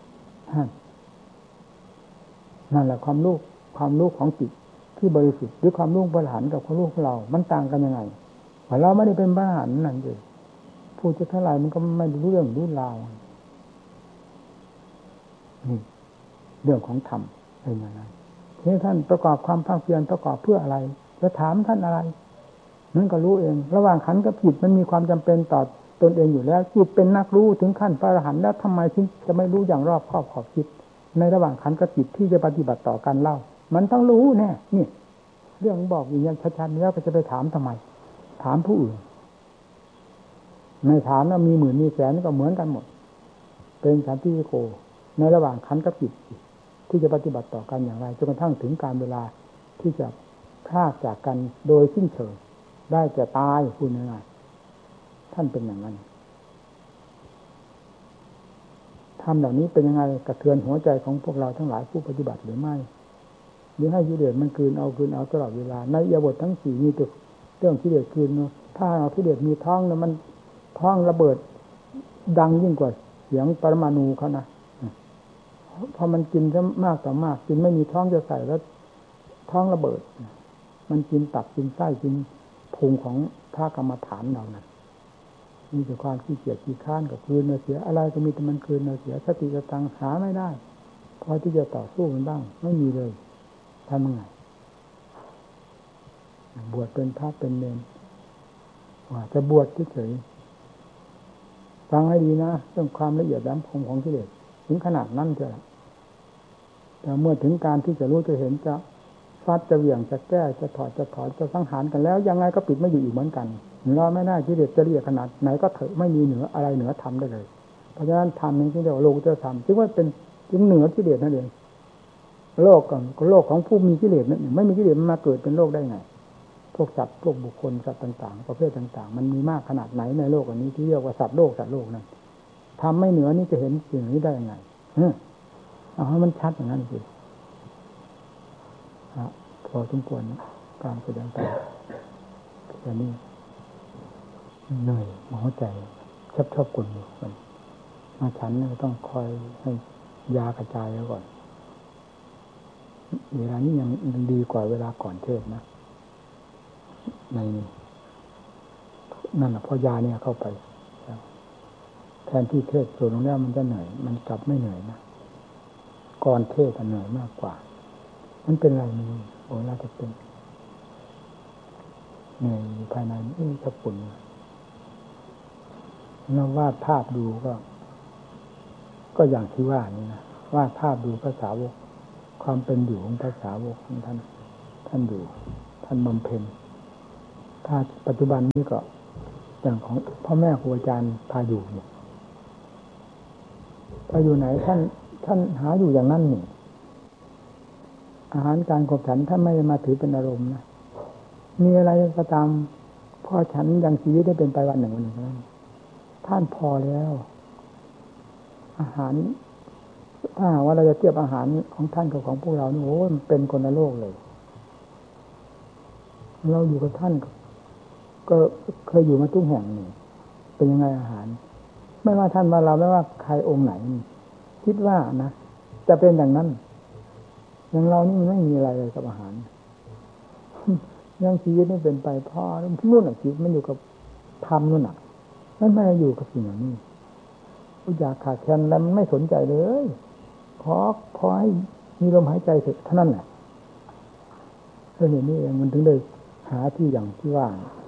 นั่นแหละความรู้ความรู้ของจิตที่บริสุทธิ์หรือความรู้พระอรหันต์กับความรู้ของเรามันต่างกันยังไงเราไม่ได้เป็นพระอรหันต์นั่นเองพูดจะเท่าไหร่มันก็ไม่รู้เรื่องรู้ราวนี่เรื่องของธรรมเป็นอย่างนั้นที่ท่านประกอบความภาคเพียรประกอบเพื่ออะไรจะถามท่านอะไรนั่นก็รู้เองระหว่างขันธ์กับจิตมันมีความจำเป็นต่อตนเองอยู่แล้วจิตเป็นนักรู้ถึงขั้นพระอรหันต์แล้วทำไมถึงจะไม่รู้อย่างรอบคอบขอบคิดในระหว่างขันธ์กับจิตที่จะปฏิบัติต่อกันเล่ามันต้องรู้แน่นี่เรื่องบอกอย่างนี้ชัดๆแล้วก็จะไปถามทำไมถามผู้อื่นไม่ถามแล้วมีหมื่นมีแสนก็เหมือนกันหมดเป็นสันติโกในระหว่างขันธ์กับจิตที่จะปฏิบัติต่อกันอย่างไรจนกระทั่งถึงการเวลาที่จะพรากจากกันโดยสิ้นเชิงได้แก่ตายพูดง่ายๆท่านเป็นอย่างนั้นทำเหล่านี้เป็นยังไงกระเทือนหัวใจของพวกเราทั้งหลายผู้ปฏิบัติหรือไม่หรือให้กิเลสมันคืนเอาคืนเอาตลอดเวลาในอิริยาบถทั้งสี่มีแต่เรื่องกิเลสคืนถ้าเอากิเลสมีท้องแล้วมันท้องระเบิดดังยิ่งกว่าเสียงปรมาณูเขานะพอมันกินมากต่อมากกินไม่มีท้องจะใส่แล้วท้องระเบิดมันกินตับกินไส้กินพุงของพระกรรมฐานเรานะมีแต่ความขี้เกียจขี้ข้านกับคืนเนื้อเสียอะไรก็มีแต่มันคืนเนื้อเสียสติสตังหาไม่ได้พอที่จะต่อสู้มันบ้างไม่มีเลยทำยังไงบวชเป็นพระเป็นเนรว่าจะบวชเฉยๆฟังให้ดีนะเรื่องความละเอียดล้ำคมของกิเลสถึงขนาดนั้นเถอะแต่เมื่อถึงการที่จะรู้จะเห็นจะฟัดจะเหวี่ยงจะแก้จะถอดจะถอนจะสังหารกันแล้วยังไงก็ปิดไม่อยู่อีกเหมือนกันเราไม่ได้กิเลสจะละเอียดขนาดไหนก็เถอะไม่มีเหนืออะไรเหนือธรรมได้เลยเพราะฉะนั้นธรรมนี้ที่เรียกว่าโลกุตตรธรรมจึงว่าเป็นจึงเหนือกิเลสนั่นเองโลกก็โลกของผู้มีกิเลสนั่นไม่มีกิเลสมันมาเกิดเป็นโลกได้ไงพวกสัตว์พวกบุคคลสัตว์ต่างๆประเภทต่างๆมันมีมากขนาดไหนในโลกอันนี้ที่เรียกว่าสัตว์โลกสัตว์โลกนั้นทำไม่เหนือนี่จะเห็นสิ่งนี้ได้ยังไงเอาให้มันชัดอย่างนั้นสิพอสมควรการแสดงไปแต่นี่เหนื่อยหัวใจชอบชอบกลุ่นอยู่มันมาฉันเนี่ยต้องคอยให้ยากระจายแล้วก่อนเวลานี้ยังดีกว่าเวลาก่อนเทศนะในนั่นแหละพอยาเนี่ยเข้าไปแทนที่เทศส่วนตรงนี้มันจะเหนื่อยมันกลับไม่เหนื่อยนะก่อนเทศเหนื่อยมากกว่ามันเป็นอะไรนี่โอ้น่าจะเป็นเหนื่อยภายในนี่จะปุ่นเราวาดภาพดูก็ก็อย่างที่ว่านี่นะว่าภาพดูภาษาวกความเป็นอยู่ของภาษาวกของท่านท่านอยู่ท่านบำเพ็ญถ้าปัจจุบันนี้ก็อย่างของพ่อแม่ครูอาจารย์พาอยู่เนี่ยพาอยู่ไหนท่านท่านหาอยู่อย่างนั้นนี่อาหารการขบฉันท่านไม่ได้มาถือเป็นอารมณ์นะมีอะไรก็ตามพอฉันยังชีวิตได้เป็นไปวันหนึ่งวันหนึ่งนั้นท่านพอแล้วอาหารถ้าว่าเราจะเทียบอาหารของท่านกับของพวกเรานี่โอ้มันเป็นคนละโลกเลยเราอยู่กับท่านก็เคยอยู่มาทุกแห่งนี่เป็นยังไงอาหารไม่ว่าท่านว่าเราไม่ว่าใครองค์ไหนคิดว่านะจะเป็นอย่างนั้นอย่างเรานี่ไม่มีอะไรเลยกับอาหารยังชีวิตไม่เป็นไปพ่อนู่นน่ะชีวิตมันอยู่กับธรรมนู่นน่ะมันไม่ได้อยู่กับสิ่งเหล่านี้อยากขาดแคลนแล้วมันไม่สนใจเลยขอขอให้มีลมหายใจเถอะเท่านั้นแหละเรื่องนี้เองมันถึงได้หาที่อย่างที่ว่า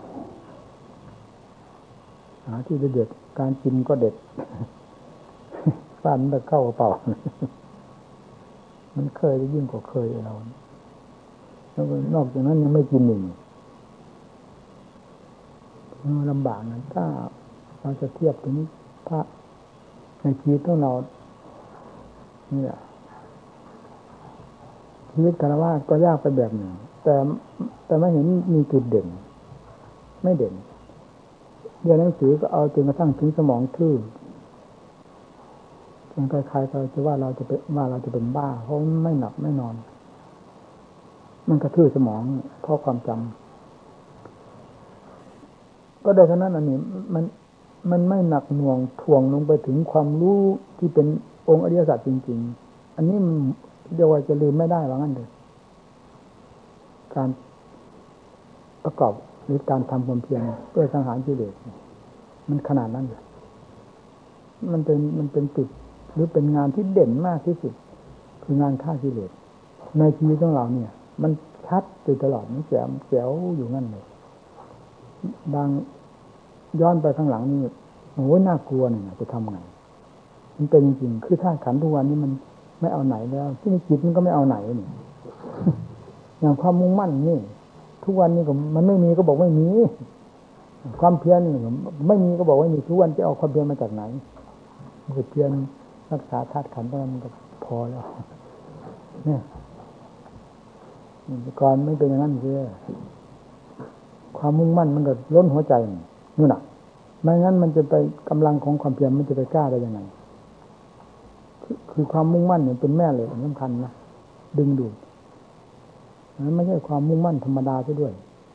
หาที่เด็ดการกินก็เด็ดฟันแล้วเข้ากระเป๋ามันเคยได้ยิ่งกว่าเคยเราแล้วนอกจากนั้นยังไม่กินหนึ่งลำบากนะถ้าเราจะเทียบถึงพระในชีวิตของเราเนี่ยชีวิตคฤหัสถ์ก็ยากไปแบบหนึ่งแต่แต่ไม่เห็นมีจุดเด่นไม่เด่นเรียนหนังสือก็เอาจนกระทั่งถึงสมองทื่อจนใครๆก็จะว่าเราจะเป็นว่าเราจะเป็นบ้าเพราะไม่หลับไม่นอนมันกระทื่อสมองเพราะความจำก็ได้เท่านั้นอันนี้มันมันไม่หนักหน่วงถ่วงลงไปถึงความรู้ที่เป็นองค์อริยสัจจริงๆอันนี้เรียกว่าจะลืมไม่ได้ว่างั้นเลยการประกอบหรือการทำความเพียรเพื่อสังหารกิเลสมันขนาดนั้นเลยมันเป็นมันเป็นจุดหรือเป็นงานที่เด่นมากที่สุดคืองานฆ่ากิเลสในชีวิตของเราเนี่ยมันชัดอยู่ตลอดมันแจ๋วแจ๋วอยู่งั้นเลยบางย้อนไปข้างหลังนี่โอ้ยน่ากลัวเนี่ยจะทำไงมันเป็นจริงๆคือธาตุขันธ์ทุกวันนี้มันไม่เอาไหนแล้วที่นี่จิตมันก็ไม่เอาไหนนี่อย่างความมุ่งมั่นนี่ทุกวันนี้ก็มันไม่มีก็บอกไม่มีความเพียรไม่มีก็บอกว่ามีทุกวันจะเอาความเพียรมาจากไหนเพียรรักษาธาตุขันธ์เท่านั้นก็พอแล้วเนี่ยก่อนไม่เป็นอย่างนั้นเลยความมุ่งมั่นมันก็ล้นหัวใจนู่นน่ะไม่งั้นมันจะไปกำลังของความเพียรมันจะไปกล้าได้ยังไงคือคือความมุ่งมั่นเนี่ยเป็นแม่เหล็กสำคัญนะดึงดูดนั้นไม่ใช่ความมุ่งมั่นธรรมดาซะด้วย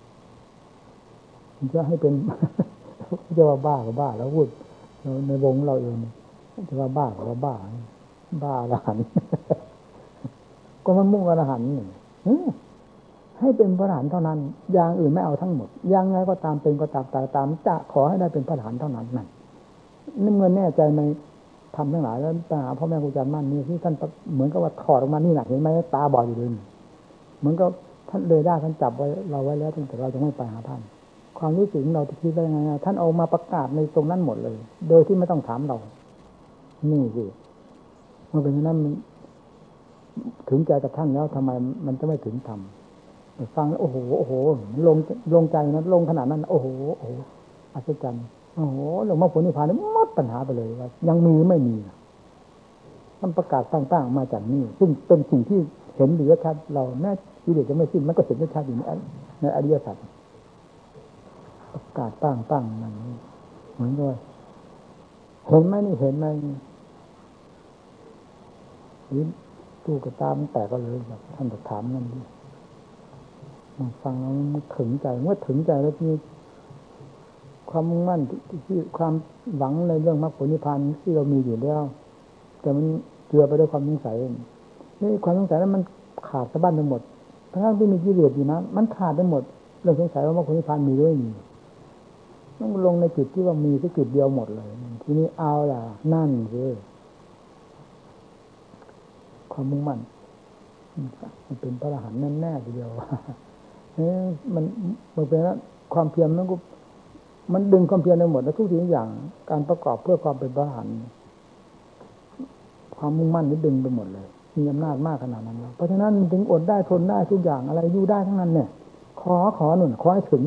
มันจะให้เป็นจะว่าบ้าก็บ้าแล้วพูดในวงเราเองจะว่าบ้าก็ว่าบ้าบ้าอรหันต์ก็มันมุ่งอรหันต์นี่ให้เป็นพระอรหันต์เท่านั้นอย่างอื่นไม่เอาทั้งหมดยังไงก็ตามเป็นก็ตามตามตามจะขอให้ได้เป็นพระอรหันต์เท่านั้นนั่นนี่เมื่อแน่ใจในทำทั้งหลายแล้วตาพ่อแม่ครูอาจารย์มั่นนี่ที่ท่านเหมือนกับว่าถอดออกมานี่หนักเห็นไหมตาบอดอยู่เลยเหมือนกับท่านเลยได้ท่านจับไว้เราไว้แล้วแต่เราจะไม่ไปหาท่านความรู้สึกเราจะคิดได้ยังไงท่านเอามาประกาศในตรงนั้นหมดเลยโดยที่ไม่ต้องถามเรานี่สิเมื่อเป็นอย่างนั้นถึงใจกับท่านแล้วทำไมมันจะไม่ถึงธรรมฟังโอ้โหโอ้โหลงลงใจนะลงขนาดนั้นโอ้โหโอ้โหอัศจรรย์โอ้โหหลวงพ่อผลนิพพานนี่หมดปัญหาไปเลยว่ายังมีไม่มีท่านประกาศตั้งๆมาจากนี่ซึ่งเป็นสิ่งที่เห็นอยู่ชัดเราแม้กิเลสจะไม่สิ้นมันก็เห็นชัดอยู่ในในอริยสัจประกาศตั้งๆนั่นเหมือนด้วยเห็นไหมนี่เห็นไหมนี่ตู้กระตามันแตกก็เลยแบบท่านจะถามนั่นดิมันฟังแล้วมันถึงใจเมื่อถึงใจแล้วมีความมุ่งมั่นที่ความหวังในเรื่องมรรคผลนิพพานที่เรามีอยู่แล้วแต่มันเจือไปด้วยความสงสัยนี่ความสงสัยนั้นมันขาดสะบั้นไปหมดทั้งที่มีกิเลสอยู่นะมันขาดไปหมดเรื่องสงสัยว่ามรรคผลนิพพานมีด้วยมีต้องลงในจุดที่ว่ามีแค่จุดเดียวหมดเลยทีนี้เอาล่ะนั่นคือความมุ่งมั่นมันเป็นพระอรหันต์แน่ๆทีเดียวนี่มันมันเป็นแล้วความเพียรมันก็มันดึงความเพียรไปหมดแล้วทุกสิ่งอย่างการประกอบเพื่อความเป็นพระอรหันต์ความมุ่งมั่นนี่ดึงไปหมดเลยมีอำนาจมากขนาดนั้นแล้วเพราะฉะนั้นถึงอดได้ทนได้ทุกอย่างอะไรอยู่ได้ทั้งนั้นเนี่ยขอขอหนุนขอให้ถึง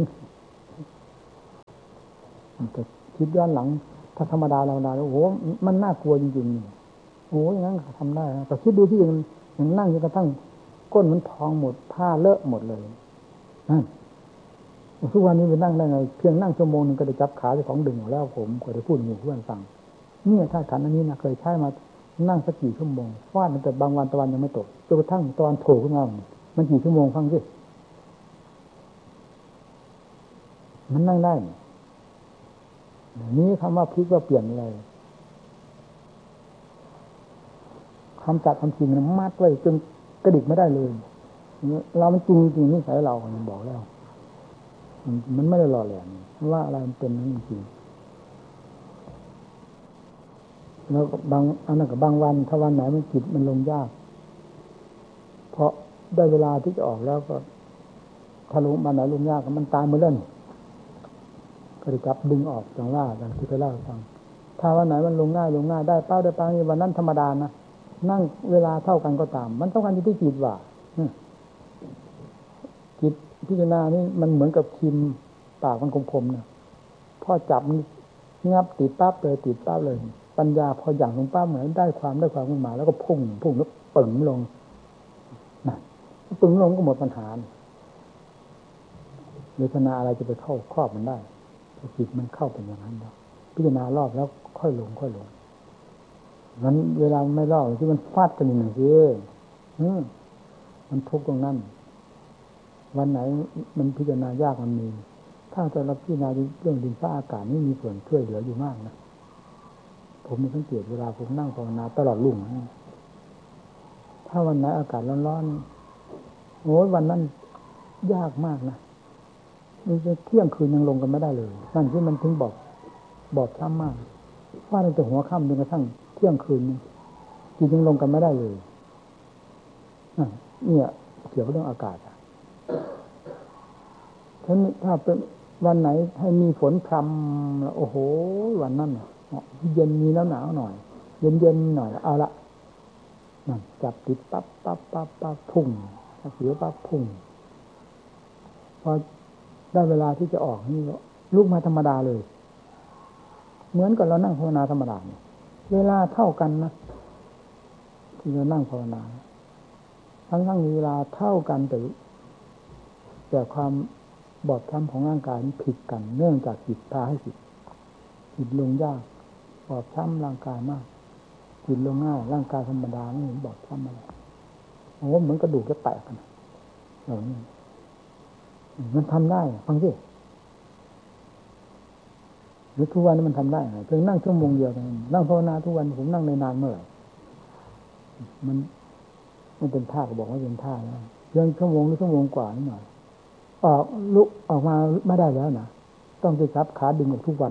แต่คิดย้อนหลังถ้าธรรมดาเราได้โอ้โหมันน่ากลัวจริงๆโอ้ยอย่างนั้นทำได้นะแต่คิดดูที่ยังยังนั่งจนกระทั่งก้นมันพองหมดผ้าเลอะหมดเลยนั่นทุกวันนี้ไปนั่งได้ไงเพียงนั่งชั่วโมงนึงก็ได้จับขาเจ้าของดึงออกแล้วผมก็ได้พูดหมู่เพื่อนฟังเนี่ยถ้าขันอันนี้นะเคยใช้มานั่งสักกี่ชั่วโมงฟาดแต่บางวันตะวันยังไม่ตกจนกระทั่งตอนโผล่ขึ้นมามันกี่ชั่วโมงฟังสิมันนั่งได้นี้คำว่าพลิกว่าเปลี่ยนอะไรคำจัดคำจริงมันมัดไว้จนกระดิกไม่ได้เลยเรามันจริงจริงนิสัยเราผมบอกแล้วมันไม่ได้หล่อแหลมว่าอะไรมันเป็นนั่นจริงแล้วบางอันนั้นกับบางวันถ้าวันไหนมันจิตมันลงยากเพราะได้เวลาที่จะออกแล้วก็ถ้าลงวันไหนลงยากมันตายมาเล่นก็จะจับดึงออกจังว่าอย่างที่เคยเล่าให้ฟังถ้าวันไหนมันลงง่ายลงง่ายได้เป้าได้เป้านี่วันนั้นธรรมดานะนั่งเวลาเท่ากันก็ตามมันต้องการที่จิตว่าจิตพิจารณานี่มันเหมือนกับครีมปากมันคมๆนะพอจับงับติดปั๊บเลยติดปั๊บเลยปัญญาพออย่างลงปั๊บเหมือนได้ความได้ความขึ้นมาแล้วก็พุ่งพุ่งแล้วปึ๋งลงนะปึ๋งลงก็หมดปัญหาเวทนาอะไรจะไปเข้าครอบมันได้จิตมันเข้าเป็นอย่างนั้นแล้วพิจารณารอบแล้วค่อยลงค่อยลงนั้นเวลาไม่รอบที่มันฟาดกันหนึ่งทีมันทุกข์ตรงนั้นวันไหนมันพิจารณายากมันมีถ้าจะรับพิจารณาเรื่องดินฟ้าอากาศนี่มีส่วนช่วยเหลืออยู่มากนะผมมีสังเกตเวลาผมนั่งภาวนาตลอดรุ่งถ้าวันไหนอากาศร้อนๆโอ้ยวันนั้นยากมากนะมันจะเที่ยงคืนยังลงกันไม่ได้เลยนั่นที่มันถึงบอกบอกช้ำมากว่าตั้งแต่หัวค่ำจนกระทั่งเที่ยงคืนจิตยังลงกันไม่ได้เลยเนี่ยเกี่ยวกับเรื่องอากาศถ้าถ้าเป็นวันไหนให้มีฝนพรำแล้วโอ้โหวันนั้นเย็นมีแล้วหนาวหน่อยเย็นเย็นหน่อยเอาละนั่นจับติดปั๊บปั๊บปั๊บปั๊บพุ่งเสียปั๊บพุ่งพอได้เวลาที่จะออกนี่ลุกมาธรรมดาเลยเหมือนกับเรานั่งภาวนาธรรมดาเวลาเท่ากันนะที่เรานั่งภาวนาทั้งทั้งเวลาเท่ากันแต่แต่ความบอบช้ำของร่างกายนี้ผิดกันเนื่องจากจิตพาให้จิตจิตลงยากบอบช้ำร่างกายมากจิตลงง่ายร่างกายธรรมดาไม่เห็นบอบช้ำอะไรโอ้เหมือนกระดูกจะแตกกันอย่างนี้มันทำได้ฟังสิหรือทุกวันนี้มันทำได้ไงเพียงนั่งชั่วโมงเดียวนั่งภาวนาทุกวันผมนั่งในนานเมื่อไหร่มันมันเป็นท่าก็บอกว่าเป็นท่าแล้วเพียงชั่วโมงหรือชั่วโมงกว่านิดหน่อยออกลุกออกมาไม่ได้แล้วนะต้องไปจับขาดึงออกทุกวัน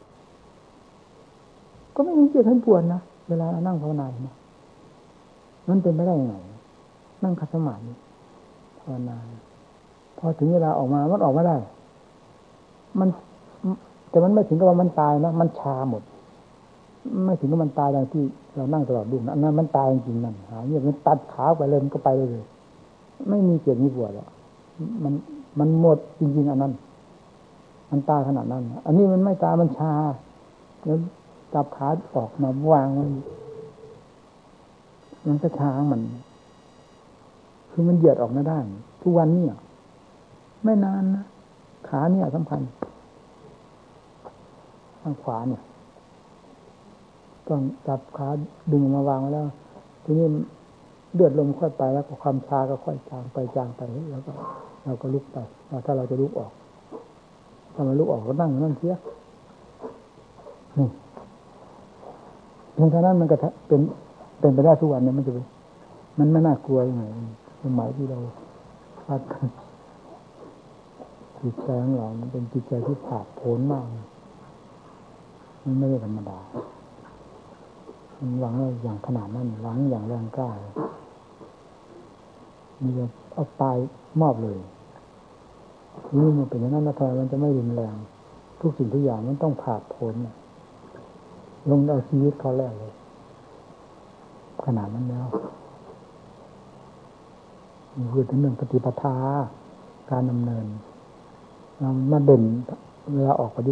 ก็ไม่มีเจ็บให้ปวดนะเวลานั่งภาวนานะมันเป็นไปได้ยังไงนั่งคัดสมาธิภาวนาพอถึงเวลาออกมามันออกไม่ได้มันแต่มันไม่ถึงกับว่ามันตายนะมันชาหมดไม่ถึงกับมันตายอย่างที่เรานั่งตลอดดุอันนั้นมันตายจริงๆนั่นหาเนี่ยมันตัดขาไปเลยมันก็ไปเลยไม่มีเจ็บมีปวดหรอกมันมันหมดจริงๆอันนั้นมันตายขนาดนั้นอันนี้มันไม่ตายมันชาแล้วจับขาออกมาวางมันมันก็ชามันคือมันเหยียดออกไม่ได้ทุกวันนี้ไม่นานนะขาเนี่ยสำคัญข้างขวาเนี่ยต้องจับขาดึงมาวางไว้แล้วทีนี้เลือดลมค่อยไปแล้วก็ความชาก็ค่อยจางไปจางไปแล้วก็เราก็ลุกไปถ้าเราจะลุกออกถ้ามันลุกออกก็นั่งนั่งเสียนี่เพียงเท่านั้นมันก็เป็นเป็นไปได้ทุกวันเนี่ยมันจะเป็นมันไม่น่ากลัวยังไงสมัยที่เราพัดจิตใจของเรามันเป็นจิตใจที่ผาดโผนมากมันไม่ได้ธรรมดามันหวังอย่างขนาดนั้นหวังอย่างแรงกล้ามีจะเอาตายมอบเลยนี่มันเป็นอย่างนั้นนะทอยมันจะไม่รุนแรงทุกสิ่งทุกอย่างมันต้องผาดโผนลงเอาชีวิตเขาแล้วเลยขนาดนั้นแล้วนี่คือถึงหนึ่งปฏิปทาการดำเนินเรามาเด่นเวลาออกปฏิ